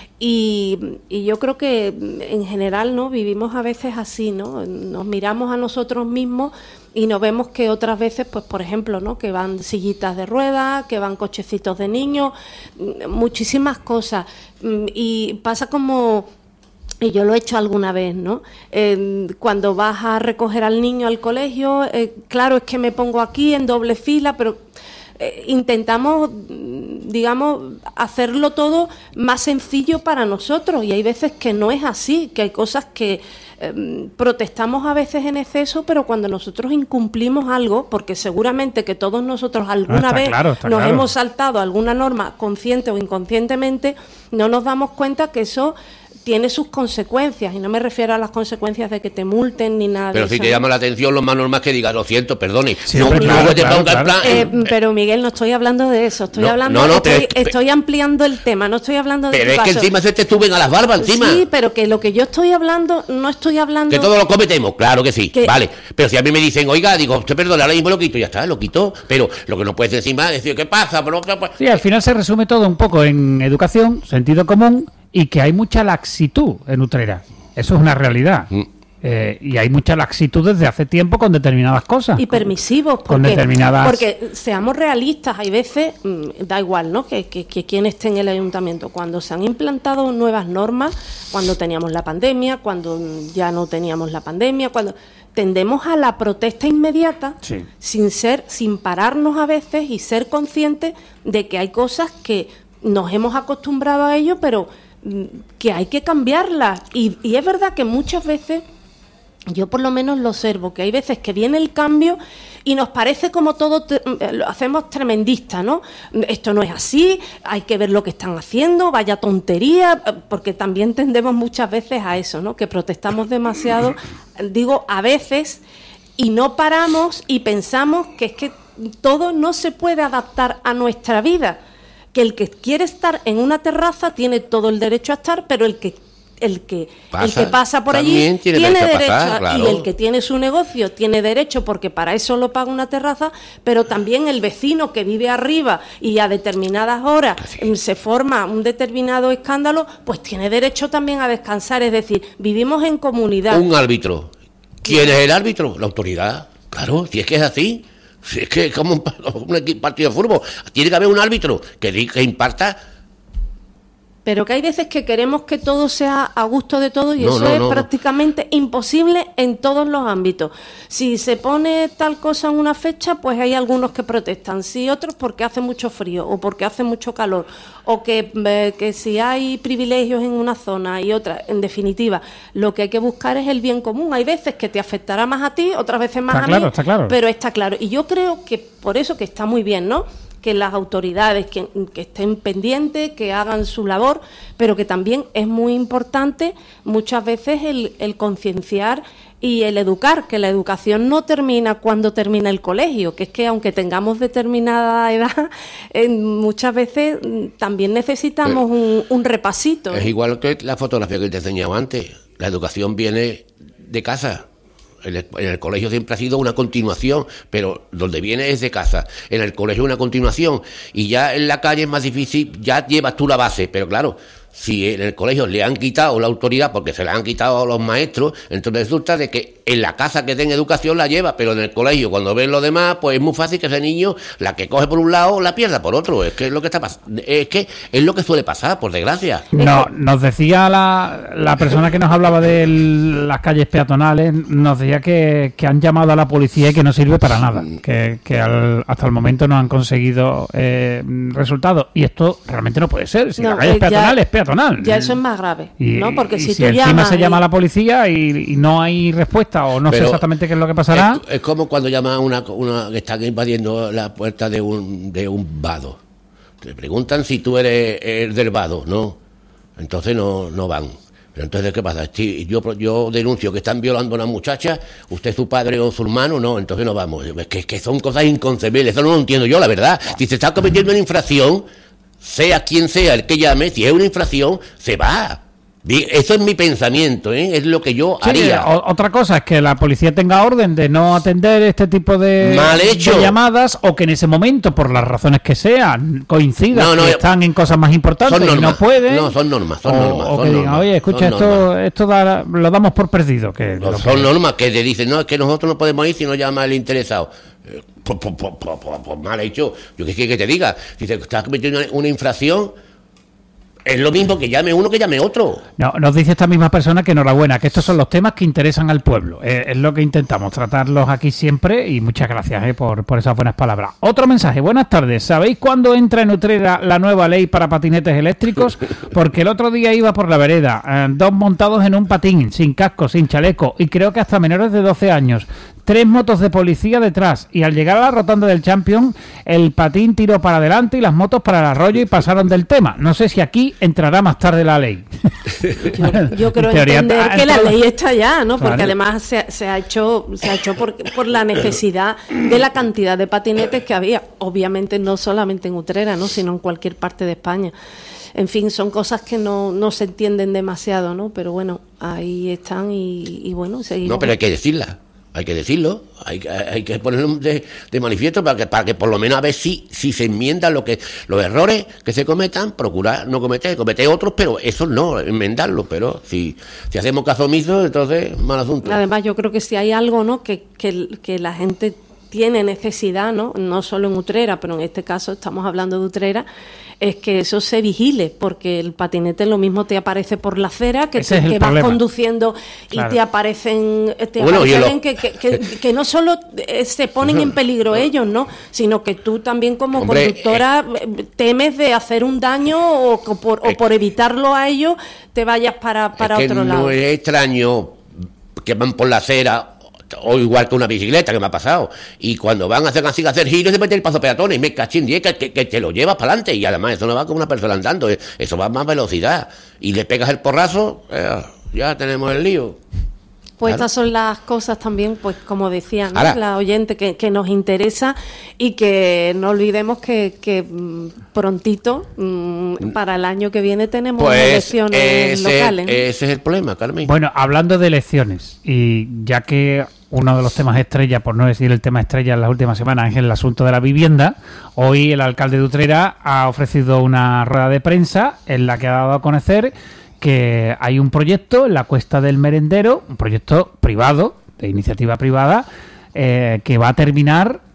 Y, y yo creo que en general, ¿no? Vivimos a veces así, ¿no? Nos miramos a nosotros mismos y nos vemos que otras veces, pues por ejemplo, ¿no? Que van sillitas de ruedas, que van cochecitos de niños, muchísimas cosas. Y pasa como, y yo lo he hecho alguna vez, ¿no? Eh, cuando vas a recoger al niño al colegio, eh, claro, es que me pongo aquí en doble fila, pero eh, intentamos, digamos, hacerlo todo más sencillo para nosotros, y hay veces que no es así, que hay cosas que eh, protestamos a veces en exceso, pero cuando nosotros incumplimos algo, porque seguramente que todos nosotros alguna no, vez claro, nos claro. hemos saltado alguna norma consciente o inconscientemente, no nos damos cuenta que eso tiene sus consecuencias, y no me refiero a las consecuencias de que te multen ni nada pero de si eso. te llama la atención, lo más normal que digas, lo siento, perdone. Sí, no, claro, no, te claro, ponga en claro. plan, Eh, pero Miguel, no estoy hablando de eso, estoy No, hablando, no, no, estoy, pero- estoy ampliando el tema, no estoy hablando de pero qué es que pasó. encima se te suben a las barbas encima. Sí, pero que lo que yo estoy hablando, no estoy hablando... Que todos lo cometemos, claro que sí, Que- vale. Pero si a mí me dicen, oiga, digo, usted perdona, ahora mismo lo quito, ya está, lo quito. Pero lo que no puedes encima es decir, ¿qué pasa? Pero, pues... Sí, al final se resume todo un poco en educación, sentido común, y que hay mucha laxitud en Utrera. Eso es una realidad. Mm. Eh, y hay mucha laxitud desde hace tiempo con determinadas cosas. Y permisivos, porque, Con determinadas- porque seamos realistas, hay veces, mmm, da igual, ¿no? Que, que, que quien esté en el ayuntamiento, cuando se han implantado nuevas normas, cuando teníamos la pandemia, cuando ya no teníamos la pandemia, cuando tendemos a la protesta inmediata, Sí. sin ser, sin pararnos a veces y ser conscientes de que hay cosas que nos hemos acostumbrado a ello, pero mm, que hay que cambiarlas. Y, y es verdad que muchas veces, yo por lo menos lo observo, que hay veces que viene el cambio y nos parece como todo, te- lo hacemos tremendista, ¿no? Esto no es así, hay que ver lo que están haciendo, vaya tontería, porque también tendemos muchas veces a eso, ¿no? Que protestamos demasiado, digo a veces, y no paramos y pensamos que es que todo no se puede adaptar a nuestra vida, que el que quiere estar en una terraza tiene todo el derecho a estar, pero el que el que Pasa, el que pasa por allí también tiene tiene derecho a derecho, pasar, a- claro. y el que tiene su negocio tiene derecho, porque para eso lo paga una terraza, pero también el vecino que vive arriba y a determinadas horas mm, se forma un determinado escándalo, pues tiene derecho también a descansar. Es decir, vivimos en comunidad. Un árbitro. ¿Quién es el árbitro? La autoridad. Claro, si es que es así. Si es que es como un, un equi- partido de fútbol. Tiene que haber un árbitro que, di- que imparta Pero que hay veces que queremos que todo sea a gusto de todo y No, eso no, es no. prácticamente imposible en todos los ámbitos. Si se pone tal cosa en una fecha, pues hay algunos que protestan. Si otros porque hace mucho frío o porque hace mucho calor o que, eh, que si hay privilegios en una zona y otra. En definitiva, lo que hay que buscar es el bien común. Hay veces que te afectará más a ti, otras veces más Está a claro, mí, está claro. pero está claro. Y yo creo que por eso que está muy bien, ¿no?, que las autoridades que, que estén pendientes, que hagan su labor, pero que también es muy importante muchas veces el, el concienciar y el educar, que la educación no termina cuando termina el colegio, que es que aunque tengamos determinada edad, eh, muchas veces mm, también necesitamos un, un repasito. Es igual que la fotografía que te enseñaba antes. La educación viene de casa. En el, en el colegio siempre ha sido una continuación, pero donde viene es de casa. En el colegio una continuación. Y ya en la calle es más difícil, ya llevas tú la base. Pero claro, si en el colegio le han quitado la autoridad porque se la han quitado a los maestros, entonces resulta de que en la casa que den educación la lleva, pero en el colegio cuando ven lo demás, pues es muy fácil que ese niño, la que coge por un lado, la pierda por otro. Es que es lo que está pasando, es que es lo que suele pasar, por desgracia. No, nos decía la, la persona que nos hablaba de el- las calles peatonales, nos decía que, que han llamado a la policía y que no sirve para nada, que, que al- hasta el momento no han conseguido eh, resultados. Y esto realmente no puede ser. Si No, la calle es eh, ya- peatonal, es peatonal. Ya eso es más grave, Y, ¿no? Porque y si, si tú encima llamas se llama y- a la policía y, y no hay respuesta o no sé Pero exactamente qué es lo que pasará. Es, es como cuando llaman a una, una que están invadiendo la puerta de un, de un vado. Te preguntan si tú eres el del vado, ¿no? Entonces no, no van. Pero entonces, ¿qué pasa? Si yo, yo denuncio que están violando a una muchacha, ¿usted es su padre o su hermano? No, entonces no vamos. Es que, es que son cosas inconcebibles, eso no lo entiendo yo, la verdad. Si se está cometiendo una infracción, sea quien sea el que llame, si es una infracción, se va. Bien, eso es mi pensamiento, ¿eh? Es lo que yo Sí, haría. o- otra cosa es que la policía tenga orden de no atender este tipo de, Mal hecho. de llamadas o que en ese momento, por las razones que sean, coincidan No, no, que eh, están en cosas más importantes son y no normas. pueden. No, son normas, son o, normas, o son que digan, normas, oye, escucha, son esto, esto da- lo damos por perdido. Que, No, lo son que- normas que te dicen, no, es que nosotros no podemos ir si no llama el interesado. Eh, Pues, pues, pues, pues, pues, pues mal hecho. Yo qué quiero que te diga. Si te estás cometiendo una, una infracción, es lo mismo que llame uno que llame otro. No, nos dice esta misma persona que enhorabuena, que estos son los temas que interesan al pueblo. Eh, es lo que intentamos, tratarlos aquí siempre y muchas gracias eh, por, por esas buenas palabras. Otro mensaje, buenas tardes. ¿Sabéis cuándo entra en Utrera la nueva ley para patinetes eléctricos? Porque el otro día iba por la vereda, eh, dos montados en un patín, sin casco, sin chaleco y creo que hasta menores de doce años. Tres motos de policía detrás y al llegar a la rotonda del Champion, el patín tiró para adelante y las motos para el arroyo y pasaron del tema. No sé si aquí entrará más tarde la ley. Yo, yo creo En teoría, entender ah, que la entonces- ley está ya, ¿no? Porque Claro. además se, se ha hecho se ha hecho por, por la necesidad de la cantidad de patinetes que había, obviamente no solamente en Utrera, ¿no? Sino en cualquier parte de España. En fin, son cosas que no, no se entienden demasiado, ¿no? Pero bueno, ahí están y, y bueno, seguimos. No, pero hay que decirla. Hay que decirlo, hay, que- hay que ponerlo de, de manifiesto para que, para que por lo menos a ver si, si se enmiendan lo que, los errores que se cometan, procurar no cometer, cometer otros, pero eso no, enmendarlos. Pero si, si hacemos caso omiso, entonces mal asunto. Además, yo creo que si hay algo, ¿no? Que, que, que la gente tiene necesidad, ¿no? No solo en Utrera, pero en este caso estamos hablando de Utrera, es que eso se vigile, porque el patinete lo mismo te aparece por la acera, que, Ese te- es el que vas problema. conduciendo y Claro. te aparecen, te Bueno, y aparecen lo- que, que, que, que no solo eh, se ponen en peligro ellos, ¿no? Sino que tú también como Hombre, conductora eh, temes de hacer un daño o, co- por, o por evitarlo a ellos te vayas para, para es que otro no lado. es extraño que van por la acera o igual que una bicicleta que me ha pasado y cuando van a hacer así a hacer giros se mete el paso peatones y me cachín diez que, que, que te lo llevas para adelante y además eso no va como una persona andando, eso va a más velocidad y le pegas el porrazo, eh, ya tenemos el lío. Pues Claro. estas son las cosas también, pues como decía, ¿no? Ahora- la oyente, que, que nos interesa y que no olvidemos que, que mm, prontito, mm, para el año que viene tenemos Pues elecciones ese, locales, ¿no? ese es el problema, Carmen. Bueno, hablando de elecciones, y ya que uno de los temas estrella, por no decir el tema estrella en las últimas semanas, es el asunto de la vivienda, hoy el alcalde de Utrera ha ofrecido una rueda de prensa en la que ha dado a conocer que hay un proyecto en la Cuesta del Merendero, un proyecto privado, de iniciativa privada, eh, que va a terminar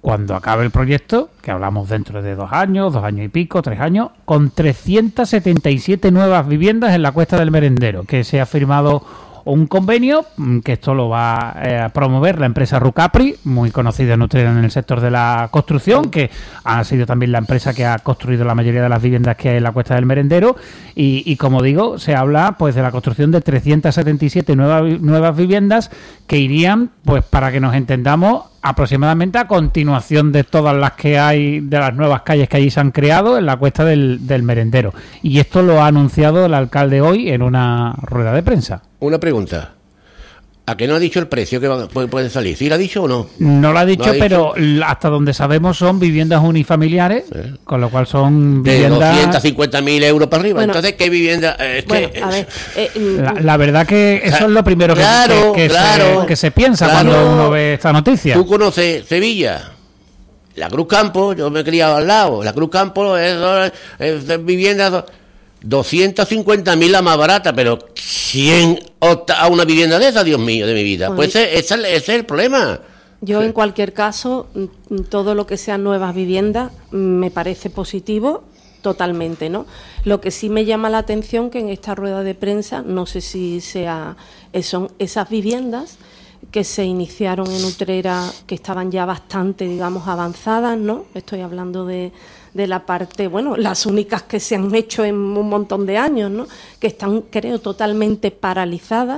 cuando acabe el proyecto, que hablamos dentro de dos años, dos años y pico, tres años, con trescientas setenta y siete nuevas viviendas en la Cuesta del Merendero, que se ha firmado un convenio, que esto lo va eh, a promover la empresa Rucapri, muy conocida en Utrera en el sector de la construcción, que ha sido también la empresa que ha construido la mayoría de las viviendas que hay en la Cuesta del Merendero, y, y como digo, se habla pues de la construcción de trescientas setenta y siete nuevas, nuevas viviendas que irían, pues para que nos entendamos, aproximadamente a continuación de todas las que hay, de las nuevas calles que allí se han creado en la Cuesta del, del Merendero. Y esto lo ha anunciado el alcalde hoy en una rueda de prensa. Una pregunta. ¿A qué no ha dicho el precio que van, pueden salir? ¿Sí lo ha dicho o no? No lo ha dicho, ¿No ha dicho? Pero hasta donde sabemos son viviendas unifamiliares, sí. Con lo cual son de viviendas... doscientos cincuenta mil euros para arriba. Bueno, entonces, ¿qué vivienda? Eh, es bueno, que, a ver, eh, la, la verdad que eso es lo primero que, claro, que, que, claro, se, que se piensa claro. cuando uno ve esta noticia. ¿Tú conoces Sevilla? La Cruz Campo, yo me he criado al lado. La Cruz Campo es, es, es vivienda... doscientos cincuenta mil la más barata, pero ¿quién opta a una vivienda de esa, Dios mío, de mi vida? Bueno, pues ese, ese, ese es el problema. Yo, en cualquier caso, todo lo que sean nuevas viviendas me parece positivo totalmente, ¿no? Lo que sí me llama la atención que en esta rueda de prensa, no sé si sea, son esas viviendas que se iniciaron en Utrera, que estaban ya bastante, digamos, avanzadas, ¿no? Estoy hablando de, de la parte, bueno, las únicas que se han hecho en un montón de años, ¿no? Que están, creo, totalmente paralizadas.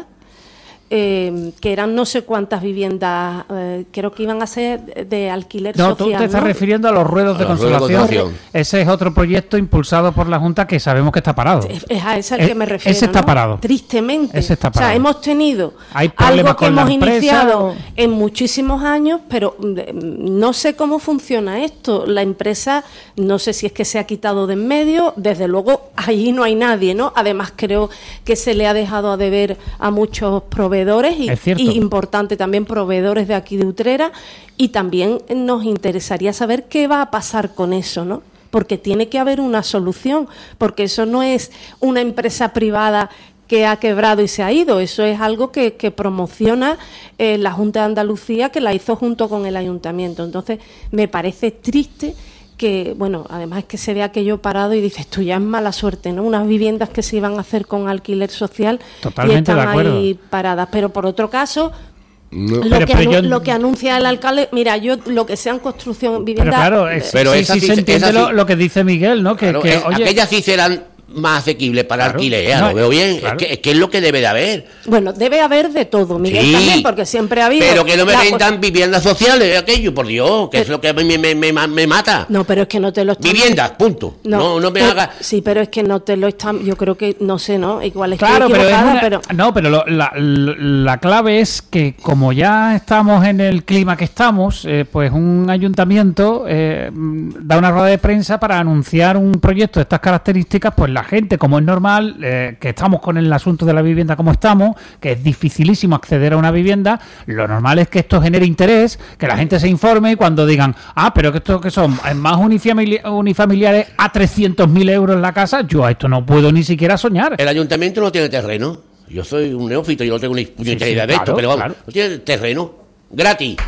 Eh, que eran no sé cuántas viviendas, eh, creo que iban a ser de alquiler no, social. No, tú te estás ¿no? refiriendo a los ruedos de consolación. Ese es otro proyecto impulsado por la Junta que sabemos que está parado. Es, es a ese al que me refiero. Ese está ¿no? parado. Tristemente. Ese está parado. O sea, hemos tenido algo que hemos iniciado o... en muchísimos años, pero no sé cómo funciona esto. La empresa, no sé si es que se ha quitado de en medio, desde luego allí no hay nadie, ¿no? Además creo que se le ha dejado a deber a muchos proveedores y, y importante también proveedores de aquí de Utrera, y también nos interesaría saber qué va a pasar con eso, ¿no? Porque tiene que haber una solución, porque eso no es una empresa privada que ha quebrado y se ha ido, eso es algo que, que promociona eh, la Junta de Andalucía, que la hizo junto con el Ayuntamiento. Entonces me parece triste que, bueno, además es que se ve aquello parado y dices, tú ya es mala suerte, ¿no? Unas viviendas que se iban a hacer con alquiler social. Totalmente y están de acuerdo. Ahí paradas. Pero por otro caso, no. lo, pero, que pero anu- yo... lo que anuncia el alcalde, mira, yo lo que sean construcción, vivienda... Pero claro, es, pero sí, esa sí sí, se entiende esa lo, sí. lo que dice Miguel, ¿no? Que, Claro, que es, oye... aquellas sí serán más asequibles para Claro, alquiler, ¿eh? no, Lo veo bien, claro. es, que, es que es lo que debe de haber. Bueno, debe haber de todo, Miguel, Sí, también, porque siempre ha habido... pero que no me la- vendan viviendas sociales, aquello, por Dios, que es lo que me, me, me, me mata. No, pero es que no te lo están... Viviendas, punto. No, no, no me pero- hagas... Sí, pero es que no te lo están... Yo creo que, no sé, ¿no? Igual es Claro, que pero, es equivocada, una- pero... no, pero lo- la, la- la clave es que como ya estamos en el clima que estamos, eh, pues un ayuntamiento eh, da una rueda de prensa para anunciar un proyecto de estas características, pues la gente, como es normal, eh, que estamos con el asunto de la vivienda como estamos, que es dificilísimo acceder a una vivienda, lo normal es que esto genere interés, que la gente se informe y cuando digan, ah, pero que esto que son más unifamili- unifamiliares a trescientos mil euros en la casa, yo a esto no puedo ni siquiera soñar. El ayuntamiento no tiene terreno. Yo soy un neófito, yo no tengo ni puñetera sí, idea de claro, esto, pero vamos, claro. no tiene terreno. Gratis.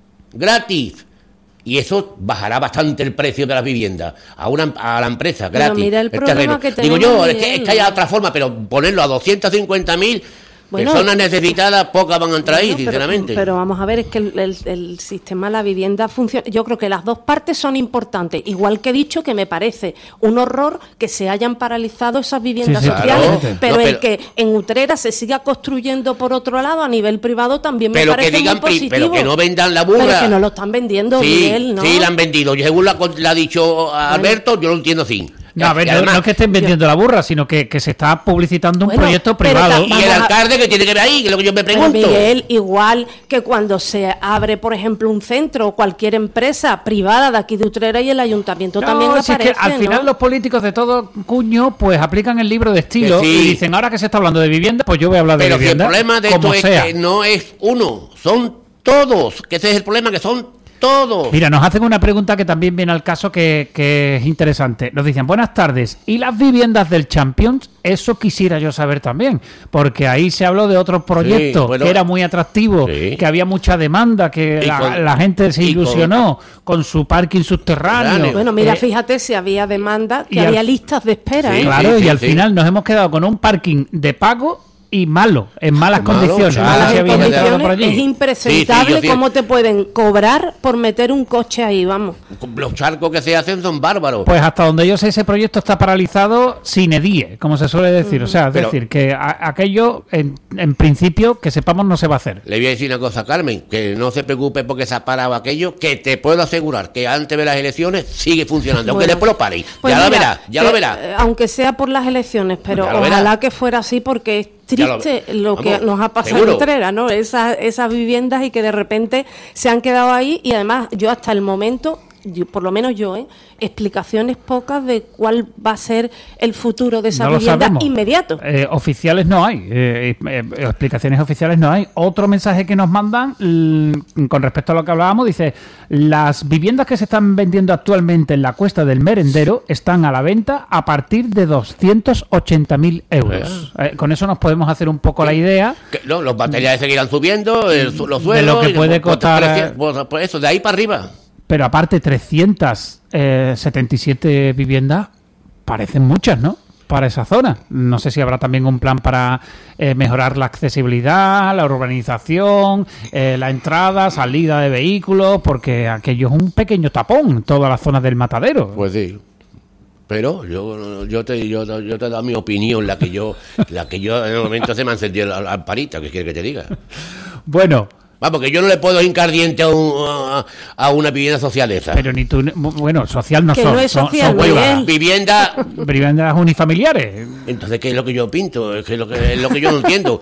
Gratis. Y eso bajará bastante el precio de las viviendas a una a la empresa, Pero gratis. mira el problema terreno. que Digo tenemos, yo, es que, Miguel. es que hay otra forma, pero ponerlo a doscientos cincuenta mil Bueno, personas necesitadas, pocas van a entrar ahí, Bueno, pero- sinceramente. Pero, vamos a ver, es que el, el- el sistema de la vivienda funciona. Yo creo que las dos partes son importantes. Igual que he dicho que me parece un horror que se hayan paralizado esas viviendas Sí, sí, sociales, claro. pero, No, el pero- que en Utrera se siga construyendo por otro lado a nivel privado también me pero parece que digan, muy pri- positivo. pero que no vendan la burra. Pero es que no lo están vendiendo, Sí, Miguel, ¿no? sí, la han vendido. Según la, la ha dicho Alberto, yo lo entiendo así. No, a ver, Y no, además- no es que estén vendiendo la burra, sino que, que se está publicitando un Bueno, proyecto pero privado. ta- Y el Vamos a- alcalde que tiene que ver ahí, que es lo que yo me Pero, pregunto. Miguel, igual que cuando se abre, por ejemplo, un centro o cualquier empresa privada de aquí de Utrera y el ayuntamiento No, también si es aparece, que al ¿no? final los políticos de todo cuño pues aplican el libro de estilo Que sí. y dicen, ahora que se está hablando de vivienda, pues yo voy a hablar de Pero si el vivienda. problema de como esto es sea. que no es uno, son todos. Que ese es el problema, que son todo. Mira, nos hacen una pregunta que también viene al caso que, que es interesante. Nos dicen, buenas tardes, ¿y las viviendas del Champions? Eso quisiera yo saber también, porque ahí se habló de otros proyectos, sí, bueno, que era muy atractivo, sí, que había mucha demanda, que la, con, la gente se ilusionó con, con su parking subterráneo. Bueno, mira, eh, fíjate si había demanda, que había al, listas de espera. Sí, ¿eh? Claro, sí, sí, y al sí. final nos hemos quedado con un parking de pago y malo, en malas malo, condiciones. claro. Malas No sé si condiciones, por allí. es impresentable sí, sí, cómo te pueden cobrar por meter un coche ahí, vamos. Los charcos que se hacen son bárbaros. Pues hasta donde yo sé, ese proyecto está paralizado sin edie, como se suele decir. O sea, es Pero, decir, que a, aquello, en, en principio, que sepamos, no se va a hacer. Le voy a decir una cosa, Carmen, que no se preocupe porque se ha parado aquello, que te puedo asegurar que antes de las elecciones sigue funcionando, Bueno, aunque después lo paréis. Pues ya mira, lo verás, ya que, lo verás. Aunque sea por las elecciones, pero Ya lo ojalá verás. que fuera así, porque es triste lo, Vamos, que nos ha pasado seguro. en Utrera, ¿no? Esas, esas viviendas y que de repente se han quedado ahí, y además yo hasta el momento, yo, por lo menos yo, ¿eh? explicaciones pocas de cuál va a ser el futuro de esa No lo vivienda sabemos. inmediato. Eh, oficiales no hay, eh, eh, explicaciones oficiales no hay. Otro mensaje que nos mandan l- con respecto a lo que hablábamos, dice, las viviendas que se están vendiendo actualmente en la Cuesta del Merendero están a la venta a partir de doscientos ochenta mil euros. Eh, con eso nos podemos hacer un poco la idea. Que, no, los materiales seguirán subiendo, el, su- los suelos... De lo que y puede pues, costar, pues, eh, pues, pues eso, de ahí para arriba. Pero aparte, trescientas setenta y siete viviendas parecen muchas, ¿no? Para esa zona. No sé si habrá también un plan para eh, mejorar la accesibilidad, la urbanización, eh, la entrada, salida de vehículos, porque aquello es un pequeño tapón, todas las zonas del Matadero. Pues sí. Pero yo yo te yo, yo te he dado mi opinión, la que yo la que yo en el momento se me ha encendido la lamparita, ¿qué quiere que te diga? Bueno, vamos, que yo no le puedo hincar diente a, un, a, a una vivienda social esa. pero ni tú, bueno, social no Que son, no es son- social, son Miguel. privadas. Vivienda. Viviendas unifamiliares. Entonces, ¿qué es lo que yo pinto? Es que es lo que, es lo que yo no entiendo.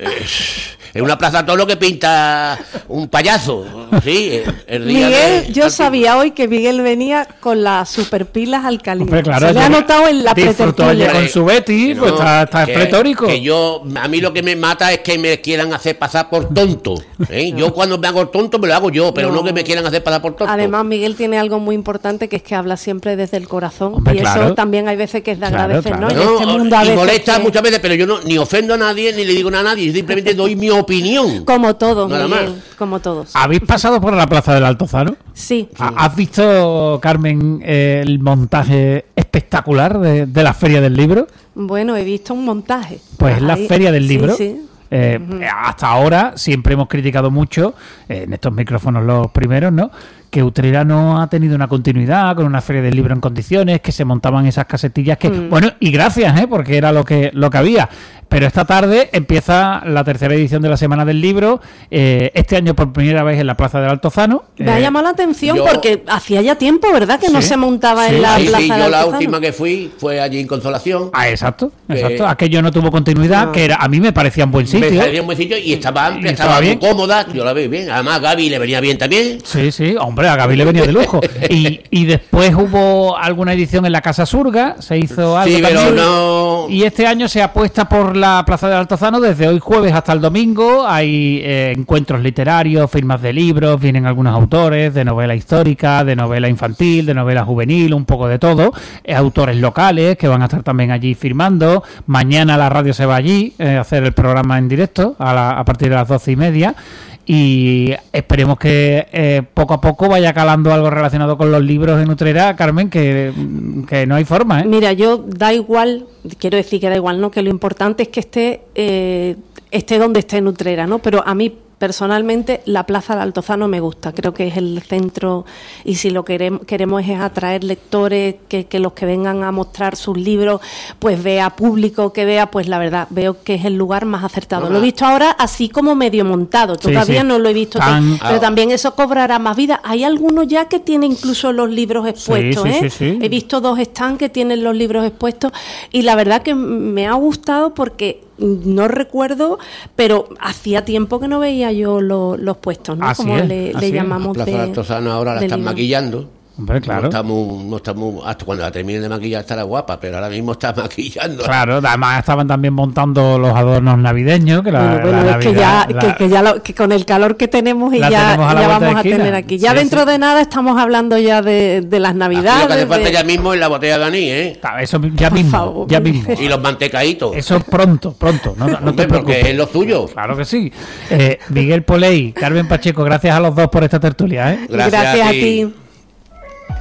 Es, en una plaza todo lo que pinta un payaso. Sí, el día Miguel, de- yo sabía hoy que Miguel venía con las superpilas alcalinas. Hombre, claro, Se le ha yo- notado en la disfrutó pretertulia. ayer con su Betty, Que no, pues está, está que- pletórico. Que yo, a mí lo que me mata es que me quieran hacer pasar por tonto. ¿eh? Yo cuando me hago tonto me lo hago yo, pero no, No. que me quieran hacer pasar por tonto. Además, Miguel tiene algo muy importante, que es que habla siempre desde el corazón. Hombre, y eso claro. también hay veces que es de Claro, agradecer, claro. ¿no? En este mundo a y veces molesta que- muchas veces, pero yo no ni ofendo a nadie ni le digo nada a nadie, simplemente doy mi opinión. Como todos, Nada Miguel, más. como todos. ¿Habéis pasado por la Plaza del Altozano? Sí. ¿Ha- ¿Has visto, Carmen, el montaje espectacular de, de la Feria del Libro? Bueno, he visto un montaje. Pues es la Ahí- Feria del sí, Libro. sí. Eh, hasta ahora siempre hemos criticado mucho, eh, en estos micrófonos los primeros, ¿no?, que Utrera no ha tenido una continuidad con una feria del libro en condiciones, que se montaban esas casetillas que, Mm. bueno, y gracias, ¿eh?, porque era lo que lo que había. Pero esta tarde empieza la tercera edición de la Semana del Libro, eh, este año por primera vez en la Plaza del Altozano. Me ha Eh, llamado la atención yo- porque hacía ya tiempo, ¿verdad?, que no Sí, se montaba sí, en la Sí, Plaza sí, del yo la Altozano. última que fui fue allí en Consolación. Ah, exacto, Que- exacto. Aquello no tuvo continuidad, No. que era, a mí me parecía un buen Me sitio. parecía un buen sitio y estaba amplia, Y estaba estaba, bien. muy cómoda, yo la veo bien. Además, a Gaby le venía bien también. Sí, sí, hombre, a Gaby le venía de lujo. Y, y después hubo alguna edición en la Casa Surga, se hizo algo Sí, pero también. no. Y este año se apuesta por la Plaza del Altozano desde hoy jueves hasta el domingo. Hay eh, encuentros literarios, firmas de libros, vienen algunos autores de novela histórica, de novela infantil, de novela juvenil, un poco de todo. Eh, autores locales que van a estar también allí firmando. Mañana la radio se va allí eh, a hacer el programa en directo a, la- a partir de las doce y media. Y esperemos que eh, poco a poco vaya calando algo relacionado con los libros en Utrera, Carmen, que, que no hay forma, ¿eh? Mira, yo da igual, quiero decir que da igual, ¿no? Que lo importante es que esté, eh, esté donde esté en Utrera, ¿no? Pero a mí personalmente la Plaza del Altozano me gusta, creo que es el centro, y si lo queremos, queremos es atraer lectores, que, que los que vengan a mostrar sus libros, pues vea público, que vea, pues la verdad, veo que es el lugar más acertado. No, lo he no. visto ahora así como medio montado, Sí, todavía sí. no lo he visto, Tan- todo, pero también eso cobrará más vida. Hay algunos ya que tienen incluso los libros expuestos, sí, ¿eh? sí, sí. He visto dos stands que tienen los libros expuestos y la verdad que me ha gustado porque no recuerdo, pero hacía tiempo que no veía yo lo- los puestos, ¿no? Así Como es, le, así le es. llamamos La Plaza de, del Altozano ahora la del están libro. maquillando. Hombre, claro. No estamos, no estamos, hasta cuando la termine de maquillar estará guapa, pero ahora mismo está maquillando. Claro, además estaban también montando los adornos navideños. Que la, bueno, bueno, la es que Navidad, ya, la, que, que ya lo, que con el calor que tenemos y la ya, tenemos a la ya vuelta vamos de a esquina. tener aquí. Ya Sí, dentro sí. de nada estamos hablando ya de, de las Aquí navidades. lo que hace falta de- ya mismo es la botella de anís, ¿eh? Eso ya Por mismo, favor, ya mire. mismo. Y los mantecaditos. Eso pronto, pronto, no, no te Hombre, preocupes. porque es lo suyo. Claro que sí. Eh, Miguel Poley, Carmen Pacheco, gracias a los dos por esta tertulia, ¿eh? Gracias, Gracias a a ti. ti.